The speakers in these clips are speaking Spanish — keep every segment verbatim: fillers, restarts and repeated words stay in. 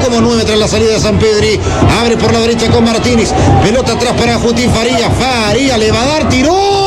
como nueve tras la salida de San Pedri. Abre por la derecha con Martínez. Pelota atrás para Jutín Farías. Farías le va a dar,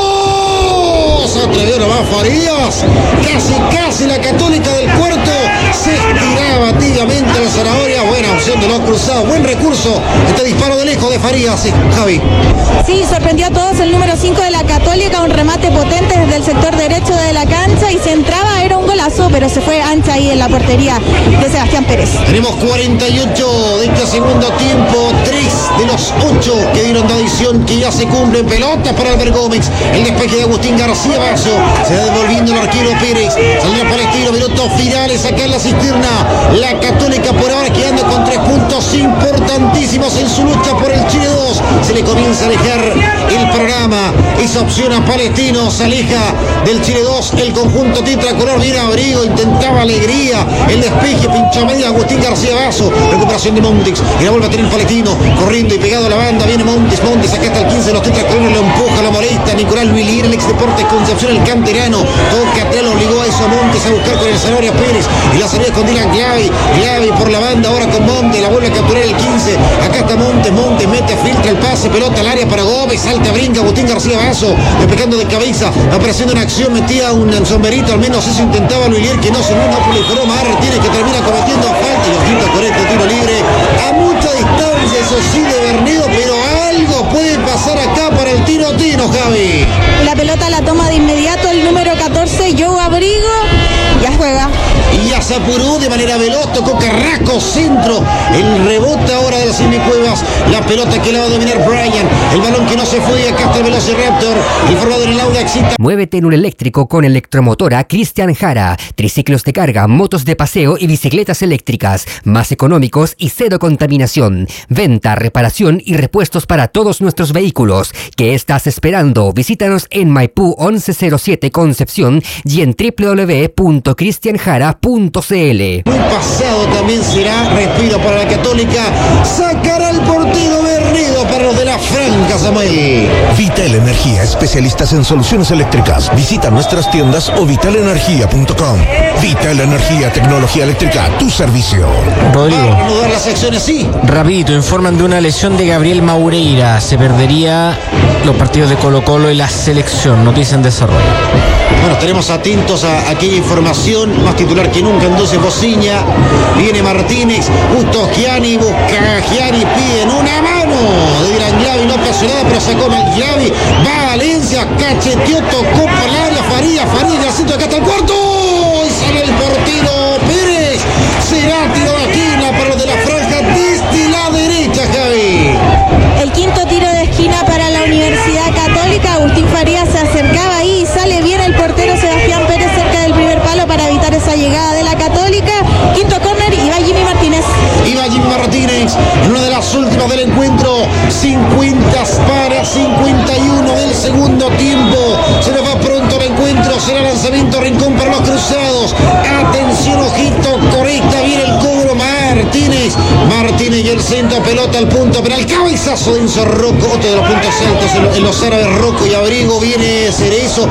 tiró. Se atrevió nomás Farías. Casi, casi la Católica del Puerto se estiraba tímidamente la zanahoria. Buena opción de los cruzados. Buen recurso. Este disparo de lejos de Farías. Sí, Javi. Sí, sorprendió a todos el número cinco de la Católica. Un remate potente desde el sector derecho de la cancha. Y si entraba era un golazo, pero se fue ancha ahí en la portería de Sebastián Pérez. Tenemos cuarenta y ocho de este segundo tiempo. Tres de los ocho que dieron de adición que ya se cumplen. Pelota para Albert Gómez. El despeje de Agustín García Basso. Se va devolviendo el arquero Pérez. Saldrá Palestino. Minutos finales acá en la cisterna. La Católica por ahora quedando con tres puntos importantísimos en su lucha por el Chile dos. Se le comienza a alejar el programa. Esa opción a Palestino. Se aleja del Chile dos. El conjunto tetracolor. Viene Abrigo. Intentaba Alegría. El despeje. Pincha media Agustín García Basso. Recuperación de Montes. Y la vuelve a tener Palestino. Corriendo y pegado a la banda. Viene Montes. Montes. Acá está el quince de los tetracolores. Lo empuja. Lo molesta. Nicolás Luilier. El ex Deportes Concepción. El canterano. Toca atrás. Lo obligó a eso a Montes a buscar con el Zanahoria Pérez. Y la salida con Dylan Glavi. Glavi por la banda. Ahora con Montes. La vuelve a capturar el quince. Acá está Montes. Montes mete, filtra el pase. Pelota al área para Gómez. Salta, brinca. Agustín García Basso. Despejando de cabeza. Apareciendo en acción. Metía un sombrerito. Al menos eso intentaba Luilier. Que no se no proliferó más. Tiene que termina cometiendo falta. Y ojito con este tiro libre. A mucha distancia. Eso sí de Bernedo. Pero algo puede pasar acá para el tiro tino, Javi. La pelota la toma de inmediato el número catorce, Joe Abrigo. Ya juega. Y ya se apuró de manera veloz, tocó Carrasco, centro. El rebote ahora de las Semicuevas. La pelota que la va a dominar Brian. El balón que no se fue. Acá está el Velociraptor. Informado en el Audax. Muévete en un eléctrico con Electromotora Cristian Jara. Triciclos de carga, motos de paseo y bicicletas eléctricas. Más económicos y cero contaminación. Venta, reparación y repuestos para todos nuestros vehículos. ¿Qué estás esperando? Visítanos en Maipú once cero siete Concepción y en doble u doble u doble u punto cristian jara punto c l. Muy pasado también será respiro para la Católica. Sacará el portero Bernedo para los de la Franca, Samuel. Vital Energía, especialistas en soluciones eléctricas. Visita nuestras tiendas o vital energía punto com. Vital Energía, tecnología eléctrica, tu servicio. Rodrigo. Para reanudar las secciones, sí. Rapidito, informan de una lesión de Gabriel Maureira. Se perdería los partidos de Colo-Colo y la selección. Noticia en desarrollo. Bueno, estaremos atentos a aquella información. Más titular que nunca, entonces Bociña. Viene Martínez. Justo Gianni busca a Gianni. Piden una mano de Dylan Glavi. No pasó nada, pero sacó mal Glavi. Va a Valencia. Cacheteó, tocó por el área. Faría, Faría. Ya siento acá hasta el cuarto. Y sale el portero Pérez. Será tiro de esquina para los de la franja desde la derecha, Javi. El quinto tiro de esquina para la Universidad Católica. Agustín Farías se acercaba ahí y sale bien el portero Sebastián Pérez cerca del primer palo para evitar esa llegada de la Católica. Quinto córner y va Jimmy Martínez. Iba Jimmy Martínez en una de las últimas del encuentro. cincuenta para cincuenta y uno del segundo tiempo. Se nos va pronto el encuentro. Será lanzamiento rincón para los cruzados. Atención, ojito, correcta. Viene el cobro Martínez. Martínez y el centro, pelota al punto penal. Cabezazo de Enzo Rocco. Otro de los puntos altos en, en los árabes. Rocco y Abrigo. Viene Cerezo.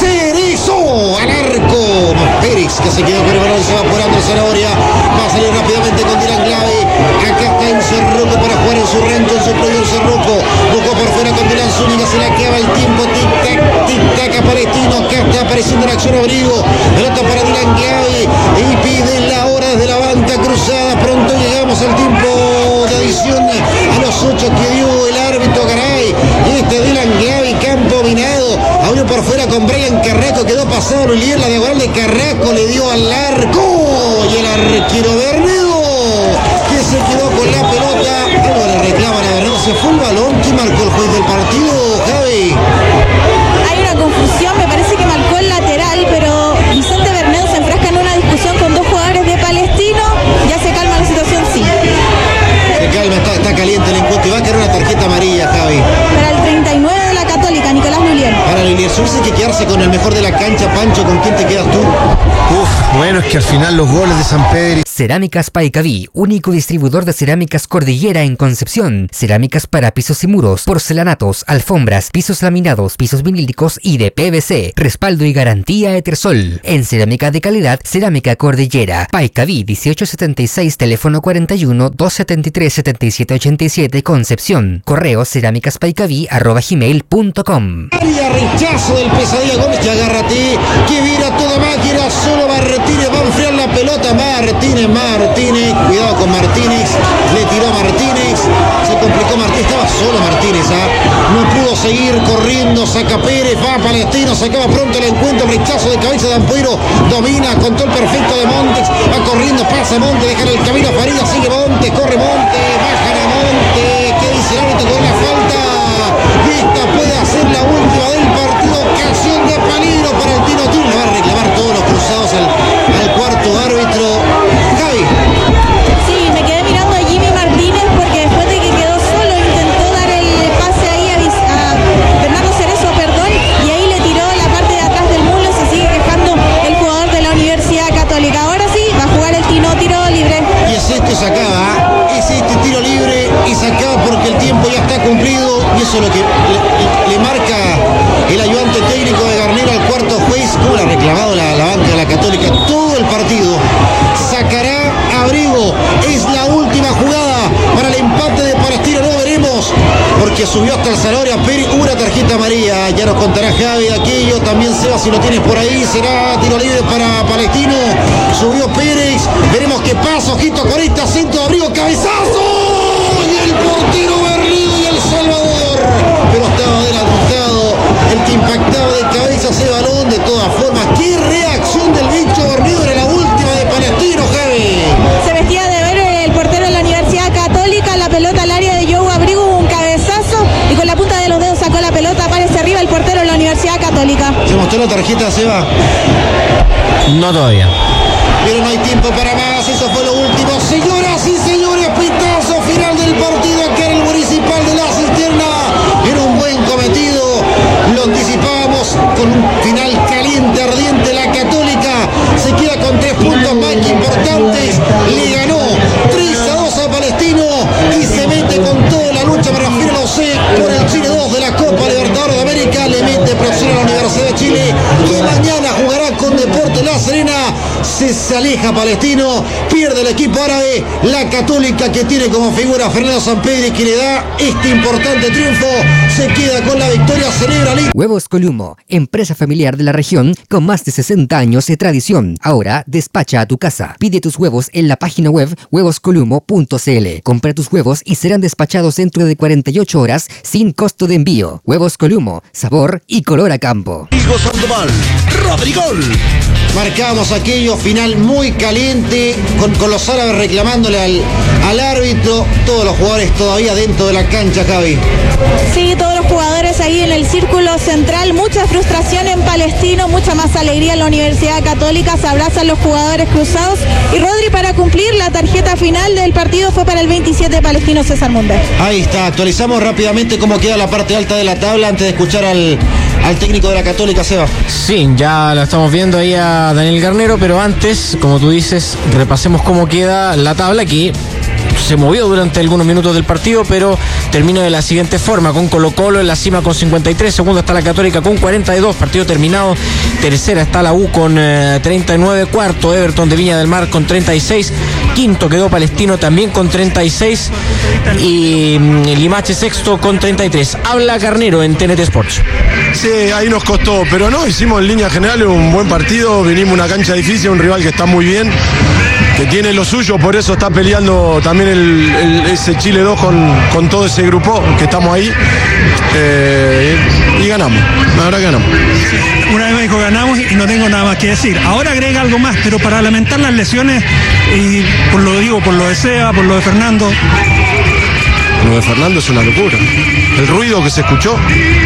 Cerezo al arco. Pérez que se quedó con el balón. Se va apurando el Zanahoria. Va a salir rápidamente con Dylan Glavi. Acá está Enzo Rocco para jugar en su rancho, en su propio Enzo Rocco. Buscó por fuera con Dylan Zúñiga. Se le acaba el tiempo. Tic-tac, tic-tac a Palestino. Acá está apareciendo en acción Abrigo. Pelota para Dylan Glavi. Y piden la hora desde la banca cruzada. Pronto llegamos al tiempo de adición a los ocho que dio el árbitro Garay. Y este Dylan Glavi, campo minado. Abrió por fuera con Brian Carrasco. Quedó pasado Lulier. La diagonal de Carrasco le dio al arco. Y el arquero Bernedo, que se quedó con la pelota. Algo le reclaman a Bernedo. Se fue el balón. ¿Quién marcó el juez del partido, Javi? Hay una confusión. Me parece que marcó el lateral, pero Vicente Bernedo se enfrasca en una discusión con dos jugadores de Palestino. Ya se calma la situación, sí. Se calma, está, está caliente el encuentro. Y va a caer una tarjeta amarilla, Javi. Para el treinta y nueve de la Católica, Nicolás Lulier. Para Lulier, si hubiese que quedarse con el mejor de la cancha, Pancho, ¿con quién te quedas tú? Uf, bueno, es que al final los goles de San Pedro Cerámicas Paicaví, único distribuidor de cerámicas Cordillera en Concepción. Cerámicas para pisos y muros, porcelanatos, alfombras, pisos laminados, pisos vinílicos y de P V C. Respaldo y garantía Etersol. En cerámica de calidad, Cerámica Cordillera. Paicaví dieciocho setenta y seis, teléfono cuarenta y uno, doscientos setenta y tres, setenta y siete ochenta y siete, Concepción. Correo cerámicaspaicaví arroba gmail punto com. Área, rechazo del Pesadilla Gómez, que agárrate, que vira toda máquina, solo Martínez va a enfriar la pelota. Martínez, Martínez, cuidado con Martínez, le tiró Martínez, se complicó Martínez, estaba solo Martínez, ¿ah? No pudo seguir corriendo, saca Pérez, va Palestino, se acaba pronto el encuentro, rechazo de cabeza de Ampuero, domina, control perfecto de Montes, va corriendo, pasa Montes, deja el camino a Farías, sigue Montes, corre Montes, baja a Montes, ¿qué dice el árbitro con la falta? Esta puede hacer la última del partido, ocasión de peligro para el Tino Tino, le va a reclamar todos los cruzados al, al cuarto árbitro. Javi. Sí, me quedé mirando a Jimmy Martínez porque después de que quedó solo intentó dar el pase ahí a, a Fernando Cerezo, perdón, y ahí le tiró la parte de atrás del muslo, se sigue quejando el jugador de la Universidad Católica. Ahora sí, va a jugar el Tino, tiro libre. Y es este, se acaba, es este tiro libre y se acaba porque el tiempo ya está cumplido y eso es lo que le, le marca el ayudante técnico de Garnero al cuarto juez. Como le ha reclamado la, la banca de la Católica todo el partido. Sacará Abrigo, es la última jugada para el empate de Palestino, no veremos porque subió hasta el Zanahoria Pérez, una tarjeta amarilla, ya nos contará Javi de aquello, también Seba si lo tienes por ahí, será tiro libre para Palestino, subió Pérez, veremos qué pasa, ojito con este centro de Abrigo, cabezazo y el portero Berrido y el Salvador, pero estaba adelantado el que impactaba de cabeza ese balón. De todas formas, qué reacción del bicho Berrido, era la última de Palestino, Javi. Se vestía de ver el portero de la Universidad Católica, la pelota al área de Joe Abrigo, un cabezazo y con la punta de los dedos sacó la pelota, aparece arriba el portero de la Universidad Católica. ¿Se mostró la tarjeta, Seba? No todavía. Pero no hay tiempo para más, eso fue lo último. Señoras y señores, pitazo final del partido aquí en el Municipal de la Cisterna. Era un buen cometido, lo anticipábamos con un final caliente, ardiente. La Católica se queda con tres puntos más que importantes. Le ganó tres a dos a Palestino y se mete con toda la lucha, me refiero a los C, por el Chile dos de la Copa Libertadores de América. Le mete presión a la Universidad de Chile, que mañana jugará con Deportes La Serena. Se, se aleja Palestino, pierde el equipo árabe. La Católica, que tiene como figura a Fernando Sampedri, que le da este importante triunfo, se queda con la victoria, celebra el... Huevos Columo, empresa familiar de la región con más de sesenta años de tradición. Ahora despacha a tu casa. Pide tus huevos en la página web huevos columo punto c l. Compra tus huevos y serán despachados dentro de cuarenta y ocho horas sin costo de envío. Huevos Columo, sabor y color a campo. Rodrigo Sandoval, Rodrigol. Marcamos aquello, final muy caliente, con, con los árabes reclamándole al, al árbitro, todos los jugadores todavía dentro de la cancha, Javi. Sí, todos los jugadores ahí en el círculo central, mucha frustración en Palestino, mucha más alegría en la Universidad Católica, se abrazan los jugadores cruzados y Rodri, para cumplir la tarjeta final del partido fue para el veintisiete Palestino, César Mundet. Ahí está, actualizamos rápidamente cómo queda la parte alta de la tabla antes de escuchar al, al técnico de la Católica, Seba. Sí, ya la estamos viendo ahí a Daniel Garnero, pero antes, como tú dices, repasemos cómo queda la tabla, que se movió durante algunos minutos del partido, pero termina de la siguiente forma, con Colo Colo en la cima con cincuenta y tres, segundo está la Católica con cuarenta y dos, partido terminado, tercera está la U con eh, treinta y nueve, cuarto Everton de Viña del Mar con treinta y seis, quinto quedó Palestino también con treinta y seis y mm, Limache sexto con treinta y tres. Habla Garnero en T N T Sports. Sí, ahí nos costó, pero no, hicimos en línea general un buen partido, vinimos a una cancha difícil, un rival que está muy bien, que tiene lo suyo, por eso está peleando también el, el, ese Chile dos con, con todo ese grupo que estamos ahí, eh, y ganamos, la verdad que ganamos. Una vez me dijo ganamos y no tengo nada más que decir. Ahora agrega algo más, pero para lamentar las lesiones, y por lo digo, por lo de Seba, por lo de Fernando. Lo de Fernando es una locura. El ruido que se escuchó.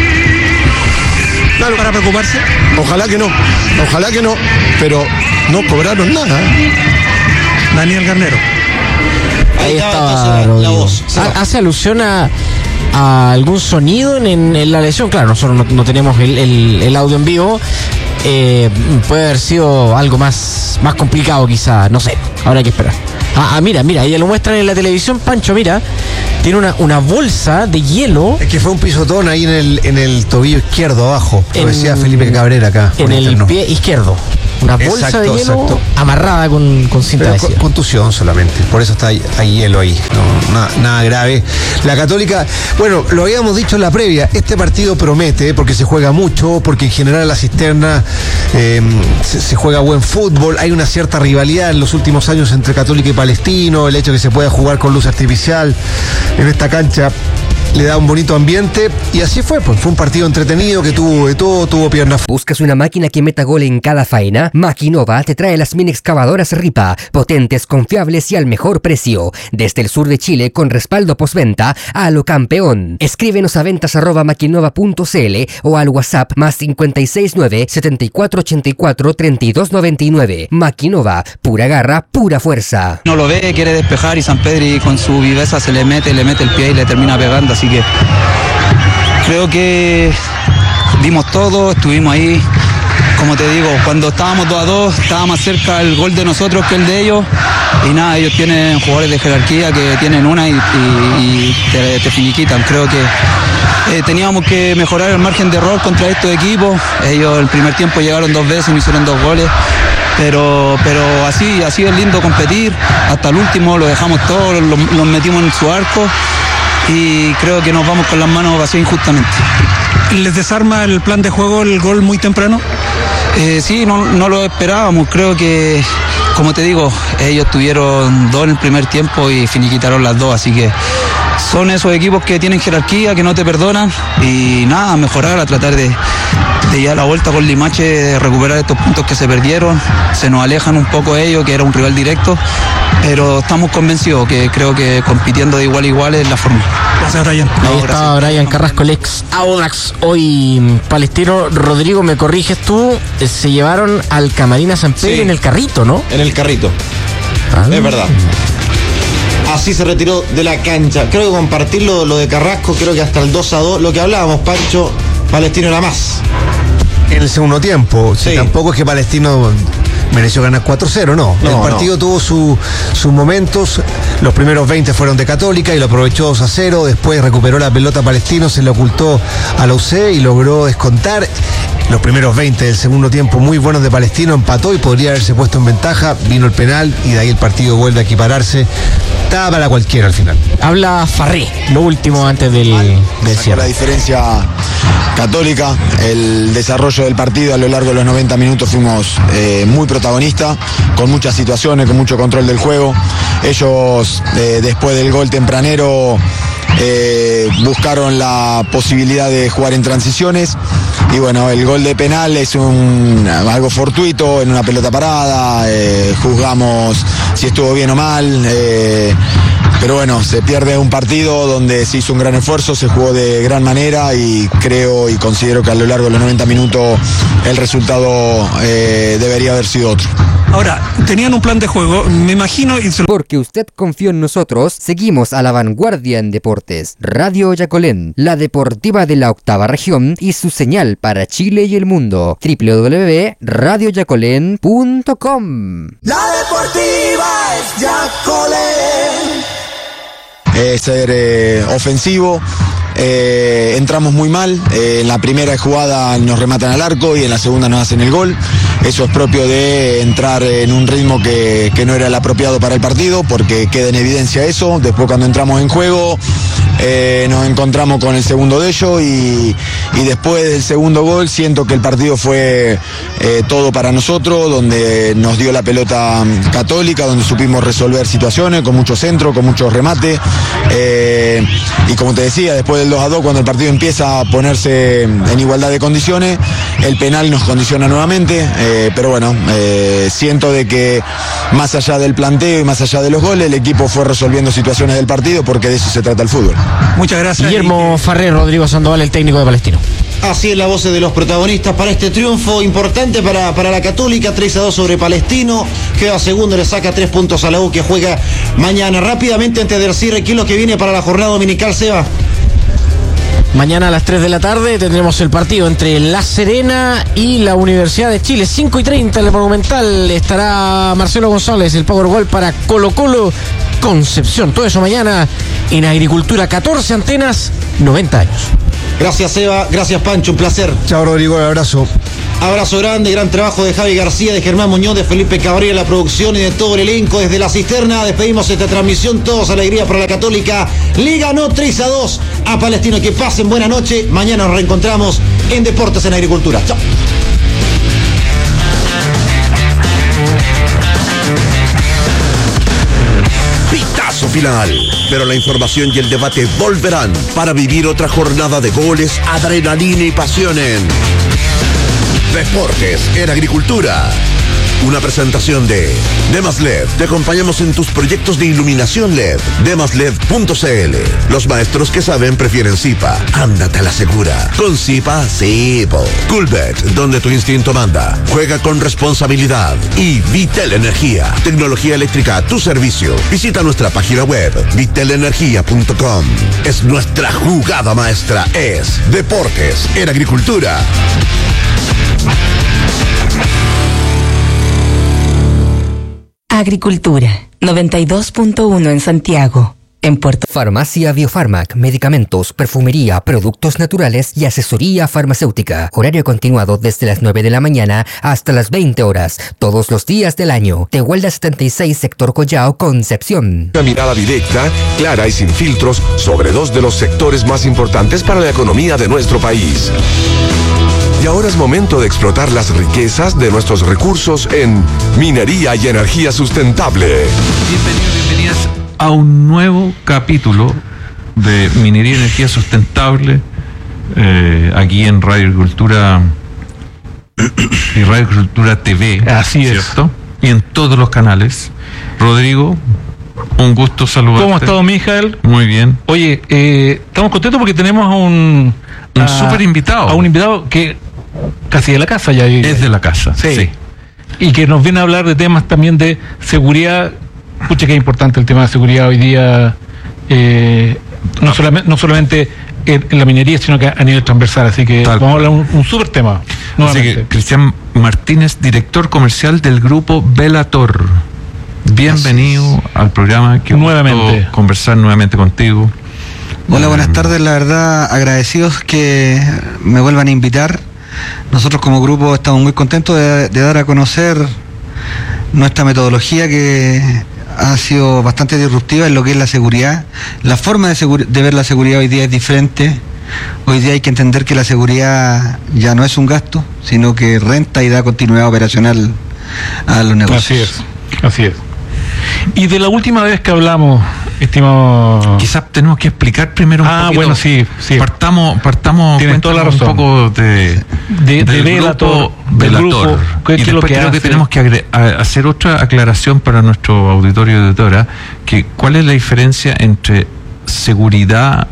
Claro, ¿Para preocuparse? Ojalá que no, ojalá que no, pero no cobraron nada. Daniel Garnero. Ahí estaba la Rodrigo. voz. ¿Hace alusión a, a algún sonido en, en, en la lesión? Claro, nosotros no, no tenemos el, el, el audio en vivo, eh, puede haber sido algo más, más complicado quizá, no sé, ahora hay que esperar. Ah, ah, mira, mira, ya lo muestran en la televisión, Pancho, mira, tiene una, una bolsa de hielo. Es que fue un pisotón ahí en el, en el tobillo izquierdo abajo, lo en, decía Felipe Cabrera acá. En el interno. Pie izquierdo. Una bolsa exacto, de hielo exacto. amarrada con, con cinta Pero adhesiva. Contusión solamente, por eso está ahí, hay hielo ahí, no, nada, nada grave. La Católica, bueno, lo habíamos dicho en la previa, este partido promete porque se juega mucho, porque en general la cisterna eh, se, se juega buen fútbol, hay una cierta rivalidad en los últimos años entre Católica y Palestino, el hecho de que se pueda jugar con luz artificial en esta cancha le da un bonito ambiente y así fue, pues fue un partido entretenido que tuvo de todo, tuvo piernas. ¿Buscas una máquina que meta gol en cada faena? Maquinova te trae las mini excavadoras Ripa, potentes, confiables y al mejor precio. Desde el sur de Chile con respaldo postventa a lo campeón. Escríbenos a ventas arroba maquinova punto cl o al WhatsApp más cinco seis nueve, siete cuatro ocho cuatro, tres dos nueve nueve. Maquinova, pura garra, pura fuerza. No lo ve, quiere despejar y San Pedri con su viveza se le mete, le mete el pie y le termina pegando. Así que creo que dimos todo, estuvimos ahí. Como te digo, cuando estábamos dos a dos, estaba más cerca el gol de nosotros que el de ellos. Y nada, ellos tienen jugadores de jerarquía que tienen una y, y, y te, te finiquitan. Creo que eh, teníamos que mejorar el margen de error contra estos equipos. Ellos el primer tiempo llegaron dos veces y nos hicieron dos goles. Pero, pero así, así es lindo competir. Hasta el último lo dejamos todo, los lo metimos en su arco. Y creo que nos vamos con las manos vacías injustamente. ¿Les desarma el plan de juego el gol muy temprano? Eh, sí, no, no lo esperábamos. Creo que, como te digo, ellos tuvieron dos en el primer tiempo y finiquitaron las dos. Así que son esos equipos que tienen jerarquía, que no te perdonan. Y nada, mejorar, a tratar de, de ya la vuelta con Limache, de recuperar estos puntos que se perdieron. Se nos alejan un poco ellos, que era un rival directo. Pero estamos convencidos que creo que compitiendo de igual a igual es la forma. Gracias, Brian. Ahí no, estaba Brian Carrasco, el ex Audax, hoy Palestino. Rodrigo, me corriges tú, se llevaron al Camarín a San Pedro sí, en el carrito, ¿no? En el carrito, ah. Es verdad. Así se retiró de la cancha. Creo que compartir lo, lo de Carrasco, creo que hasta el dos a dos, lo que hablábamos, Pancho, Palestino era más. En el segundo tiempo, sí. Tampoco es que Palestino mereció ganar cuatro cero, no. no. El partido no. tuvo su, sus momentos. Los primeros veinte fueron de Católica y lo aprovechó dos a cero. Después recuperó la pelota Palestino, se le ocultó a la U C y logró descontar. Los primeros veinte del segundo tiempo muy buenos de Palestino, empató y podría haberse puesto en ventaja. Vino el penal y de ahí el partido vuelve a equipararse. Estaba para cualquiera al final. Habla Farré, lo último antes del, del cierre. La diferencia Católica, el desarrollo del partido a lo largo de los noventa minutos fuimos eh, muy protagonistas, con muchas situaciones, con mucho control del juego. Ellos eh, después del gol tempranero eh, buscaron la posibilidad de jugar en transiciones y bueno, el gol de penal es un algo fortuito, en una pelota parada, eh, juzgamos si estuvo bien o mal, eh, pero bueno, se pierde un partido donde se hizo un gran esfuerzo, se jugó de gran manera y creo y considero que a lo largo de los noventa minutos el resultado eh, debería haber sido otro. Ahora, tenían un plan de juego, me imagino... Y se... Porque usted confió en nosotros, seguimos a la vanguardia en deportes. Radio Yacolén, la deportiva de la octava región y su señal para Chile y el mundo. doble u doble u doble u punto radio yacolén punto com. La deportiva es Yacolén. Eh, ser eh, ofensivo. Eh, entramos muy mal, eh, en la primera jugada nos rematan al arco y en la segunda nos hacen el gol. Eso es propio de entrar en un ritmo que, que no era el apropiado para el partido, porque queda en evidencia eso. Después cuando entramos en juego eh, nos encontramos con el segundo de ellos y, y después del segundo gol siento que el partido fue eh, todo para nosotros, donde nos dio la pelota Católica, donde supimos resolver situaciones con mucho centro, con mucho remate, eh, y como te decía, después del dos a dos, cuando el partido empieza a ponerse en igualdad de condiciones, el penal nos condiciona nuevamente, eh, pero bueno, eh, siento de que más allá del planteo y más allá de los goles, el equipo fue resolviendo situaciones del partido, porque de eso se trata el fútbol. Muchas gracias. Guillermo Farré, Rodrigo Sandoval, el técnico de Palestino. Así es la voz de los protagonistas para este triunfo importante para, para la Católica, tres a dos sobre Palestino, queda segundo, le saca tres puntos a la U que juega mañana. Rápidamente antes del cierre, ¿qué es lo que viene para la jornada dominical, Seba? Mañana a las tres de la tarde tendremos el partido entre La Serena y la Universidad de Chile. cinco y treinta en el Monumental estará Marcelo González, el Powerball para Colo Colo Concepción. Todo eso mañana en Agricultura. catorce antenas, noventa años. Gracias, Eva. Gracias, Pancho. Un placer. Chao, Rodrigo. Un abrazo. Abrazo grande, gran trabajo de Javi García, de Germán Muñoz, de Felipe Cabrera, la producción y de todo el elenco. Desde la cisterna despedimos esta transmisión. Todos alegría para la Católica. Liga ganó tres a dos a Palestino. Que pasen buena noche. Mañana nos reencontramos en Deportes en Agricultura. Chao. Pitazo final. Pero la información y el debate volverán para vivir otra jornada de goles, adrenalina y pasión en Deportes en Agricultura. Una presentación de Demas L E D. Te acompañamos en tus proyectos de iluminación L E D. demas led punto c l. Los maestros que saben prefieren Zipa. Ándate a la segura. Con Zipa, sí. Coolbet, donde tu instinto manda. Juega con responsabilidad. Y Vitel Energía. Tecnología eléctrica a tu servicio. Visita nuestra página web, vitel energía punto com. Es nuestra jugada maestra. Es Deportes en Agricultura. Agricultura, noventa y dos punto uno en Santiago, en Puerto. Farmacia Biofarmac, medicamentos, perfumería, productos naturales y asesoría farmacéutica. Horario continuado desde las nueve de la mañana hasta las veinte horas, todos los días del año. Tehuelda setenta y seis, sector Collao, Concepción. Una mirada directa, clara y sin filtros sobre dos de los sectores más importantes para la economía de nuestro país. Y ahora es momento de explotar las riquezas de nuestros recursos en minería y energía sustentable. Bienvenidos, bienvenidas a un nuevo capítulo de Minería y Energía Sustentable eh, aquí en Radio Agricultura y Radio Agricultura T V. Así es. ¿Cierto? Y en todos los canales. Rodrigo, un gusto saludarte. ¿Cómo ha estado, Mijael? Muy bien. Oye, eh, estamos contentos porque tenemos a un... Un a, súper invitado. A un invitado que casi de la casa ya. Es de la casa, sí. sí. Y que nos viene a hablar de temas también de seguridad. Pucha, que es importante el tema de seguridad hoy día, eh, no, solamente, no solamente en, en la minería, sino que a nivel transversal. Así que Tal. vamos a hablar de un, un súper tema. Así que, Cristian Martínez, director comercial del grupo Velator. Bienvenido al programa. Que nuevamente conversar nuevamente contigo. Hola, buenas tardes. La verdad, agradecidos que me vuelvan a invitar. Nosotros como grupo estamos muy contentos de, de dar a conocer nuestra metodología, que ha sido bastante disruptiva en lo que es la seguridad. La forma de, segura, de ver la seguridad hoy día es diferente. Hoy día hay que entender que la seguridad ya no es un gasto, sino que renta y da continuidad operacional a los negocios. Así es, así es. Y de la última vez que hablamos, estimado... Quizás tenemos que explicar primero un ah, poquito. Ah, bueno, sí, sí. Partamos, partamos Tienes toda la razón. un poco de, de, de Velator, del grupo. ¿Qué, y después que creo hace? que tenemos que agre- hacer otra aclaración para nuestro auditorio de auditora, que cuál es la diferencia entre seguridad,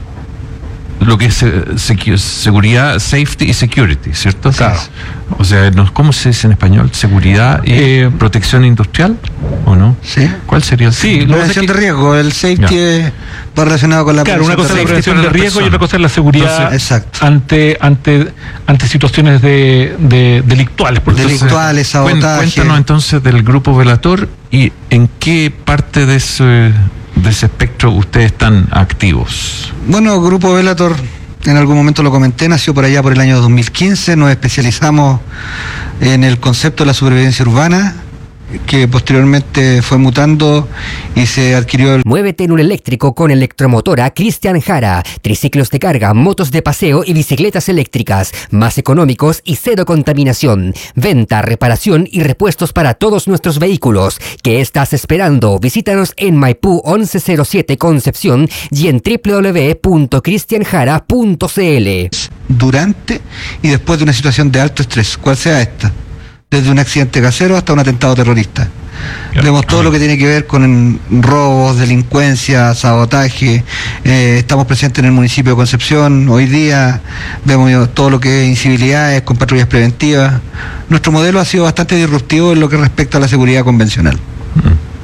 lo que es secu- seguridad, safety y security, ¿cierto? Claro. O sea, ¿cómo se dice en español? ¿Seguridad y eh, protección industrial o no? Sí. ¿Cuál sería el sí, la prevención de riesgo? El safety es relacionado con la claro, una cosa es la prevención de riesgo y otra cosa es la seguridad. Entonces, ante ante ante situaciones de, de delictuales. Por delictuales, sabotaje. Cuéntanos entonces del grupo Velator y en qué parte de ese, de ese espectro ustedes están activos. Bueno, el grupo Velator, en algún momento lo comenté, nació por allá por el año dos mil quince. Nos especializamos en el concepto de la supervivencia urbana, que posteriormente fue mutando y se adquirió el... Muévete en un eléctrico con Electromotora Cristian Jara. Triciclos de carga, motos de paseo y bicicletas eléctricas, más económicos y cero contaminación. Venta, reparación y repuestos para todos nuestros vehículos. ¿Qué estás esperando? Visítanos en Maipú once cero siete Concepción y en doble u doble u doble u punto cristian jara punto c l. Durante y después de una situación de alto estrés, cual sea esta, desde un accidente casero hasta un atentado terrorista. Vemos todo lo que tiene que ver con robos, delincuencia, sabotaje. Eh, estamos presentes en el municipio de Concepción. Hoy día vemos todo lo que es incivilidades con patrullas preventivas. Nuestro modelo ha sido bastante disruptivo en lo que respecta a la seguridad convencional.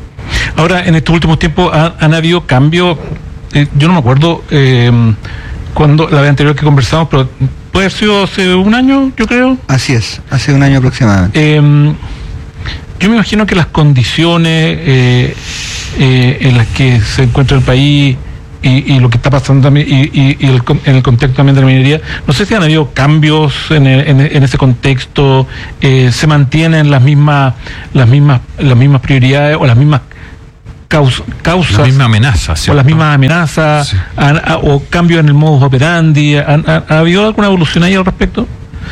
Ahora, en estos últimos tiempos ha, han habido cambios. Eh, yo no me acuerdo... Eh, cuando la vez anterior que conversamos, pero puede haber sido hace un año, yo creo. Así es, hace un año aproximadamente. Eh, yo me imagino que las condiciones eh, eh, en las que se encuentra el país y, y lo que está pasando también, y, y, y el, en el contexto también de la minería, no sé si han habido cambios en, el, en, en ese contexto, eh, se mantienen las mismas, las mismas, las mismas prioridades o las mismas causas, causas la misma amenaza, ¿cierto? O las mismas amenazas, sí. han, a, o cambios en el modus operandi, ¿han, ha, ¿ha habido alguna evolución ahí al respecto?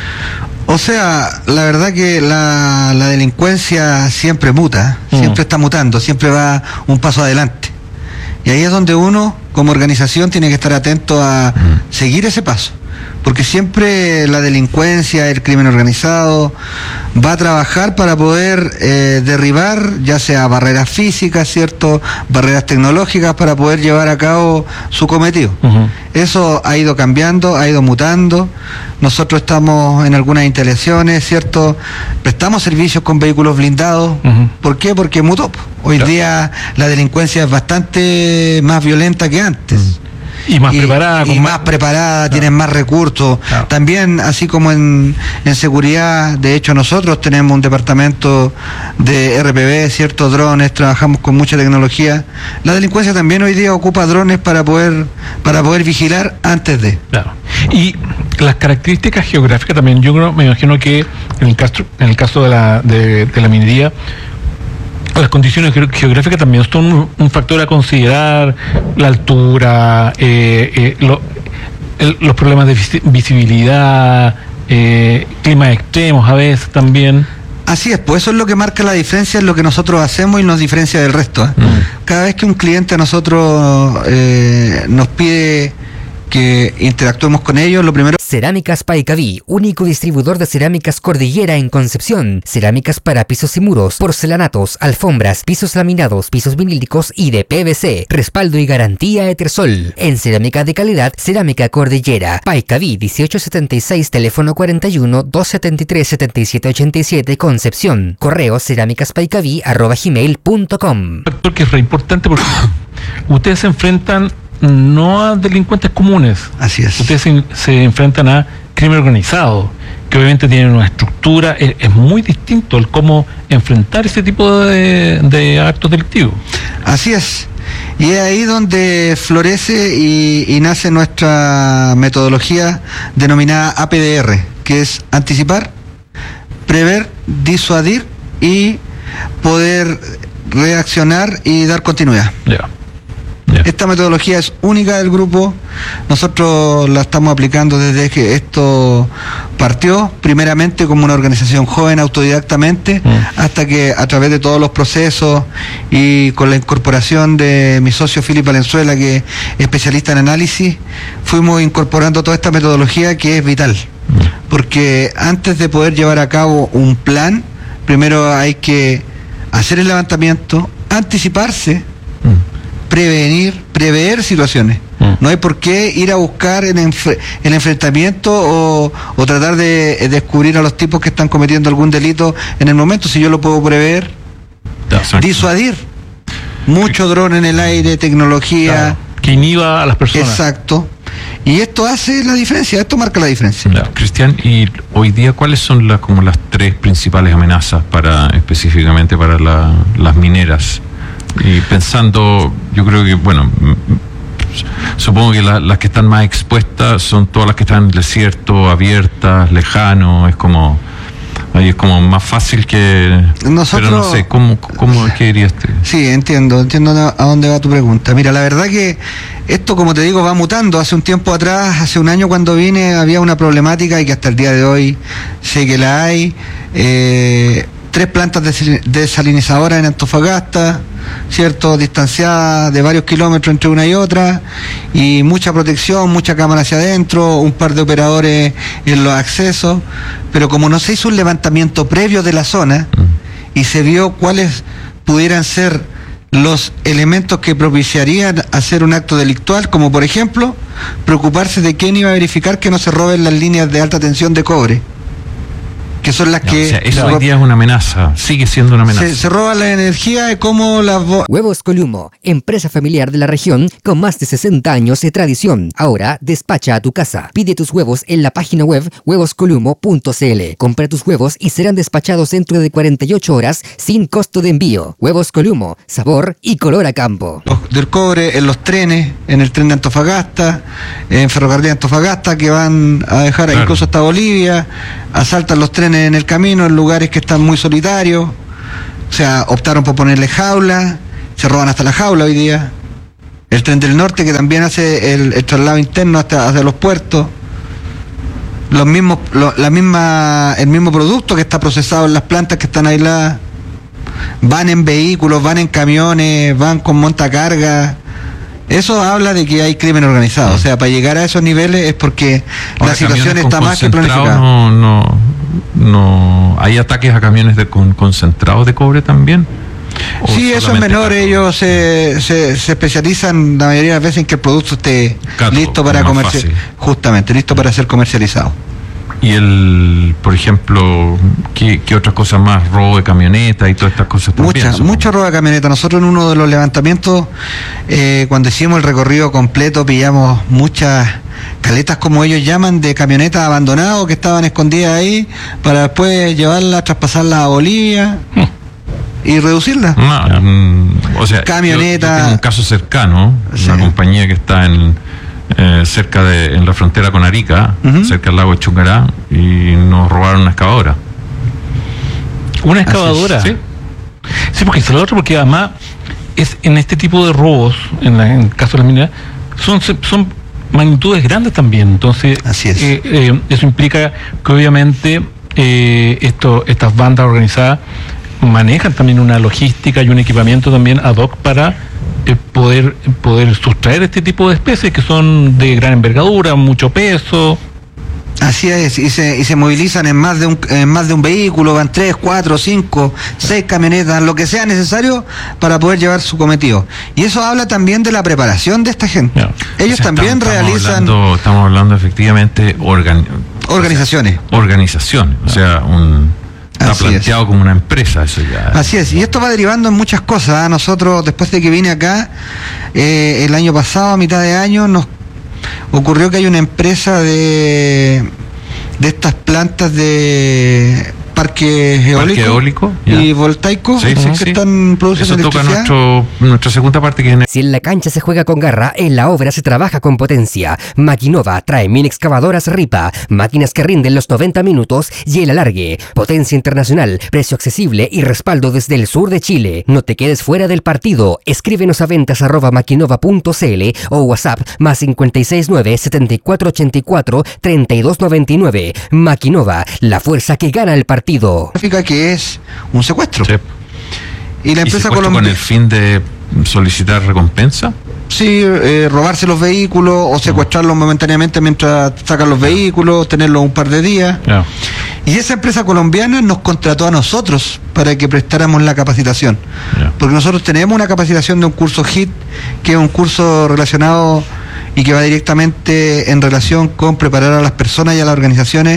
O sea, la verdad que la, la delincuencia siempre muta, mm. siempre está mutando, siempre va un paso adelante. Y ahí es donde uno, como organización, tiene que estar atento a mm. seguir ese paso. Porque siempre la delincuencia, el crimen organizado, va a trabajar para poder eh, derribar, ya sea barreras físicas, ¿cierto? Barreras tecnológicas, para poder llevar a cabo su cometido. Uh-huh. Eso ha ido cambiando, ha ido mutando. Nosotros estamos en algunas instalaciones, ¿cierto? Prestamos servicios con vehículos blindados. Uh-huh. ¿Por qué? Porque mutó. Hoy claro. día la delincuencia es bastante más violenta que antes. Uh-huh. Y más y, preparada. Y más, más preparada, claro. tienen más recursos. Claro. También, así como en, en seguridad, de hecho nosotros tenemos un departamento de R P B, ciertos drones, trabajamos con mucha tecnología. La delincuencia también hoy día ocupa drones para poder para poder vigilar antes de. Claro. Y las características geográficas también, yo creo, me imagino que en el caso, en el caso de la, de, de la minería, las condiciones geográficas también son un, un factor a considerar, la altura, eh, eh, lo, el, los problemas de visibilidad, eh, climas extremos a veces también. Así es, pues eso es lo que marca la diferencia, es lo que nosotros hacemos y nos diferencia del resto. ¿eh? Mm. Cada vez que un cliente a nosotros eh, nos pide que interactuemos con ellos, lo primero... Cerámicas Paicaví, único distribuidor de cerámicas Cordillera en Concepción. Cerámicas para pisos y muros, porcelanatos, alfombras, pisos laminados, pisos vinílicos y de P V C. Respaldo y garantía Etersol. En cerámica de calidad, Cerámica Cordillera. Paicaví, dieciocho setenta y seis, teléfono cuarenta y uno, doscientos setenta y tres, setenta y siete ochenta y siete, Concepción. Correo cerámicaspaicaví arroba gmail punto com. Porque es re importante porque ustedes se enfrentan no a delincuentes comunes. Así es. Ustedes se, se enfrentan a crimen organizado, que obviamente tiene una estructura, es, es muy distinto el cómo enfrentar ese tipo de, de actos delictivos. Así es. Y es ahí donde florece y, y nace nuestra metodología denominada A P D R, que es anticipar, prever, disuadir y poder reaccionar y dar continuidad. Yeah. Esta metodología es única del grupo, nosotros la estamos aplicando desde que esto partió, primeramente como una organización joven autodidactamente, mm. hasta que a través de todos los procesos y con la incorporación de mi socio Philip Valenzuela, que es especialista en análisis, fuimos incorporando toda esta metodología que es vital, mm. porque antes de poder llevar a cabo un plan, primero hay que hacer el levantamiento, anticiparse, mm. prevenir, prever situaciones. Mm. No hay por qué ir a buscar el, enfre el enfrentamiento o, o tratar de eh, descubrir a los tipos que están cometiendo algún delito en el momento, si yo lo puedo prever. Exacto. Disuadir. Mucho dron en el aire, tecnología. Claro, que inhiba a las personas. Exacto. Y esto hace la diferencia, esto marca la diferencia. Claro. Cristian, y hoy día, ¿cuáles son las, como las tres principales amenazas para específicamente para la, las mineras? Y pensando, yo creo que, bueno, supongo que la, las que están más expuestas son todas las que están en el desierto, abiertas, lejano, es como, ahí es como más fácil que... Nosotros, pero no sé, ¿cómo, cómo qué dirías tú? Sí, entiendo, entiendo a dónde va tu pregunta. Mira, la verdad que esto, como te digo, va mutando. Hace un tiempo atrás, hace un año cuando vine, había una problemática y que hasta el día de hoy sé que la hay. Eh, tres plantas desalinizadoras en Antofagasta, ¿cierto? Distanciadas de varios kilómetros entre una y otra, y mucha protección, mucha cámara hacia adentro, un par de operadores en los accesos, pero como no se hizo un levantamiento previo de la zona y se vio cuáles pudieran ser los elementos que propiciarían hacer un acto delictual, como por ejemplo, preocuparse de quién iba a verificar que no se roben las líneas de alta tensión de cobre. que son las no, que... O sea, eso hoy día es una amenaza, sigue siendo una amenaza. Se, se roban la energía de cómo las... Huevos Columo, empresa familiar de la región con más de sesenta años de tradición. Ahora despacha a tu casa. Pide tus huevos en la página web huevos columo punto c l. Compra tus huevos y serán despachados dentro de cuarenta y ocho horas sin costo de envío. Huevos Columo, sabor y color a campo. Del cobre en los trenes, en el tren de Antofagasta, en Ferrocarril de Antofagasta, que van a dejar claro. incluso hasta Bolivia, asaltan los trenes en el camino en lugares que están muy solitarios. O sea, optaron por ponerle jaula, se roban hasta la jaula hoy día. El tren del norte, que también hace el, el traslado interno hasta hacia los puertos. Los mismos, lo, la misma, el mismo producto que está procesado en las plantas que están aisladas. Van en vehículos, van en camiones, van con montacargas. Eso habla de que hay crimen organizado. O sea, para llegar a esos niveles es porque ahora, la situación está más que planificada. No, no, no. ¿Hay ataques a camiones de, con concentrados de cobre también? Sí, eso es menor. Cato? Ellos se, se, se especializan la mayoría de las veces en que el producto esté Cato, listo para comercializar. Justamente, listo para ser comercializado. Y el, por ejemplo, ¿qué, qué otras cosas más? Robo de camioneta y todas estas cosas también. Muchas, mucho robo de camioneta. Nosotros en uno de los levantamientos, eh, cuando hicimos el recorrido completo, pillamos muchas caletas, como ellos llaman, de camionetas abandonadas que estaban escondidas ahí, para después llevarlas, traspasarlas a Bolivia. Hmm. Y reducirla. No, um, o sea, camioneta. Yo, yo tengo un caso cercano, sí. Una compañía que está en eh, cerca de, en la frontera con Arica, uh-huh. cerca del lago de Chungará, y nos robaron una excavadora. ¿Una excavadora? Sí. Sí, porque es lo otro, porque además es en este tipo de robos, en, la, en el caso de las mineras, son, son magnitudes grandes también. Entonces, así es. Eh, eh, eso implica que obviamente eh, esto, estas bandas organizadas manejan también una logística y un equipamiento también ad hoc para eh, poder poder sustraer este tipo de especies que son de gran envergadura, mucho peso. Así es, y se, y se movilizan en más de un en más de un vehículo, van tres, cuatro, cinco, seis camionetas, lo que sea necesario para poder llevar su cometido. Y eso habla también de la preparación de esta gente. No. Ellos o sea, también estamos, realizan... Hablando, estamos hablando efectivamente organ, organizaciones. O sea, organizaciones, o sea, un... Está Así planteado es. Como una empresa eso ya. Así es, y esto va derivando en muchas cosas. ¿eh? Nosotros, después de que vine acá, eh, el año pasado, a mitad de año, nos ocurrió que hay una empresa de, de estas plantas de parques eólicos Parque eólico, y voltaicos sí, sí, que sí. están produciendo eso toca electricidad. Nuestro, nuestra segunda parte. Que... Si en la cancha se juega con garra, en la obra se trabaja con potencia. Maquinova trae mini excavadoras Ripa, máquinas que rinden los noventa minutos y el alargue. Potencia internacional, precio accesible y respaldo desde el sur de Chile. No te quedes fuera del partido. Escríbenos a ventas arroba maquinova punto c l o WhatsApp más cinco seis nueve, siete cuatro ocho cuatro, tres dos nueve nueve. Maquinova, la fuerza que gana el partido. Significa que es un secuestro. Sí. Y la empresa colombiana, con el fin de solicitar recompensa. Sí, eh, robarse los vehículos o secuestrarlos momentáneamente mientras sacan los vehículos, tenerlos un par de días. Yeah. Y esa empresa colombiana nos contrató a nosotros para que prestáramos la capacitación. Yeah. Porque nosotros tenemos una capacitación de un curso H I T, que es un curso relacionado y que va directamente en relación con preparar a las personas y a las organizaciones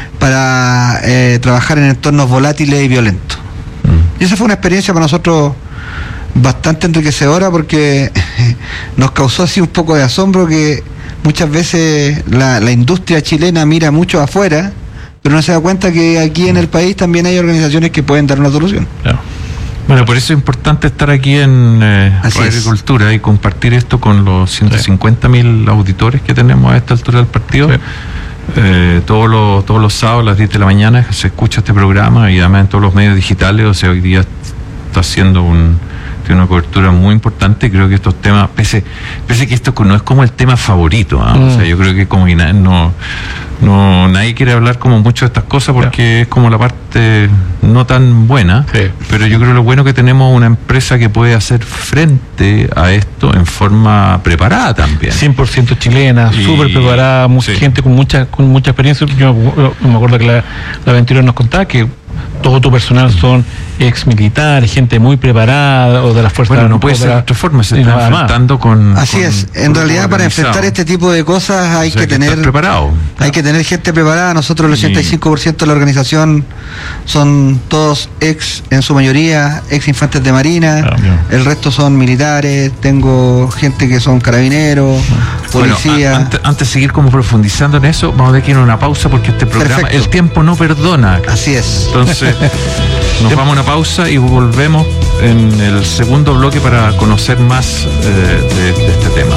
para eh, trabajar en entornos volátiles y violentos. Mm. Y esa fue una experiencia para nosotros bastante enriquecedora, porque nos causó así un poco de asombro que muchas veces la, la industria chilena mira mucho afuera, pero no se da cuenta que aquí en el país también hay organizaciones que pueden dar una solución. Claro. Bueno, por eso es importante estar aquí en eh, Agricultura y compartir esto con los ciento cincuenta mil sí. auditores que tenemos a esta altura del partido. Sí. Eh, todos los todos los sábados a las diez de la mañana se escucha este programa, y además en todos los medios digitales. O sea, hoy día está haciendo un, tiene una cobertura muy importante. Creo que estos temas, pese, pese que esto no es como el tema favorito, ¿eh? mm. o sea, yo creo que como que no, no nadie quiere hablar como mucho de estas cosas porque yeah. es como la parte no tan buena, sí. pero yo creo que lo bueno es que tenemos una empresa que puede hacer frente a esto en forma preparada también. cien por ciento chilena, súper preparada, mucha sí. gente con mucha con mucha experiencia. Yo me acuerdo que la, la veintiuno nos contaba que todo tu personal son ex militar, gente muy preparada o de las fuerzas. Bueno, no puede ser de otra forma, se está enfrentando con. Así con, es, en realidad para enfrentar este tipo de cosas hay o sea, que, que tener preparado. Hay que tener gente preparada. Nosotros el ochenta y cinco por ciento de la organización son todos ex, en su mayoría, ex infantes de marina, ah, el resto son militares, tengo gente que son carabineros, policía. Bueno, antes, antes de seguir como profundizando en eso, vamos a ver que ir a una pausa porque este programa, perfecto, el tiempo no perdona. Así es. Entonces, nos vamos a una pausa y volvemos en el segundo bloque para conocer más eh, de, de este tema.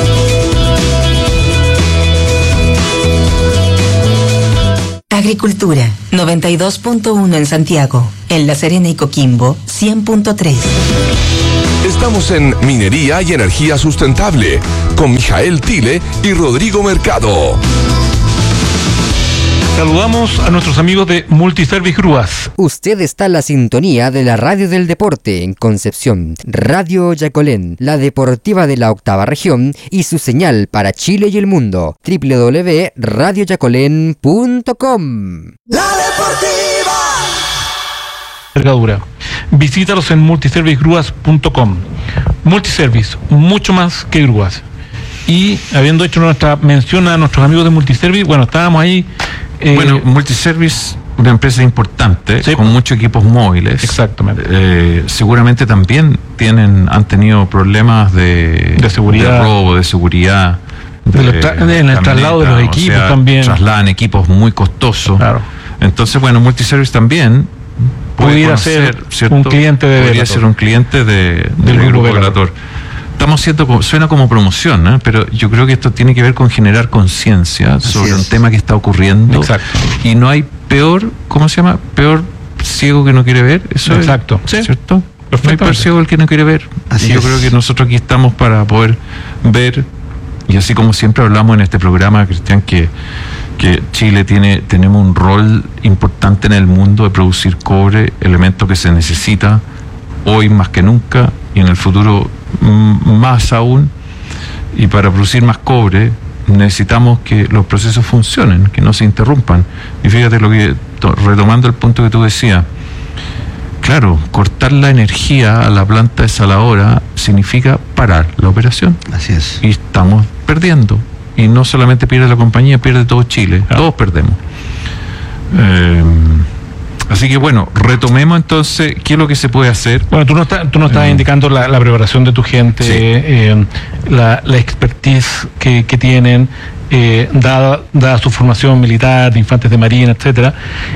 Agricultura, noventa y dos punto uno en Santiago. En La Serena y Coquimbo, cien punto tres. Estamos en Minería y Energía Sustentable con Mijael Tile y Rodrigo Mercado. Saludamos a nuestros amigos de Multiservice Grúas. Usted está en la sintonía de la Radio del Deporte en Concepción, Radio Yacolén, la deportiva de la octava región y su señal para Chile y el mundo, doble u doble u doble u punto radio yacolén punto com. La deportiva. Envergadura. Visítalos en multiservice grúas punto com. Multiservice, mucho más que grúas. Y habiendo hecho nuestra mención a nuestros amigos de Multiservice, bueno, estábamos ahí. Eh, bueno, Multiservice, una empresa importante, sí, con muchos equipos móviles. Exactamente. Eh, seguramente también tienen, han tenido problemas de, de seguridad, de robo, de seguridad. De de tra- de, en el traslado de los equipos, o sea, también. Trasladan equipos muy costosos. Claro. Entonces, bueno, Multiservice también pudiera conocer, ser ¿cierto? un cliente de Podría Velator. ser un cliente de, del, del grupo Velator. Estamos haciendo, suena como promoción, ¿eh? Pero yo creo que esto tiene que ver con generar conciencia sobre un tema que está ocurriendo. Exacto. Y no hay peor, ¿cómo se llama? Peor ciego que no quiere ver. Eso Exacto. Es, ¿cierto? No hay peor ciego el que no quiere ver. Así yo es. creo que nosotros aquí estamos para poder ver, y así como siempre hablamos en este programa, Cristian, que, que Chile tiene, tenemos un rol importante en el mundo de producir cobre, elemento que se necesita hoy más que nunca y en el futuro más aún, y para producir más cobre necesitamos que los procesos funcionen, que no se interrumpan. Y fíjate lo que, retomando el punto que tú decías, claro, cortar la energía a la planta desaladora significa parar la operación. Así es. Y estamos perdiendo. Y no solamente pierde la compañía, pierde todo Chile. Ah. Todos perdemos. Eh, Así que bueno, retomemos entonces qué es lo que se puede hacer. Bueno, tú nos está, tú nos estás eh, indicando la, la preparación de tu gente, sí. eh, la, la expertise que, que tienen, eh, dada, dada su formación militar, de infantes de marina, etcétera.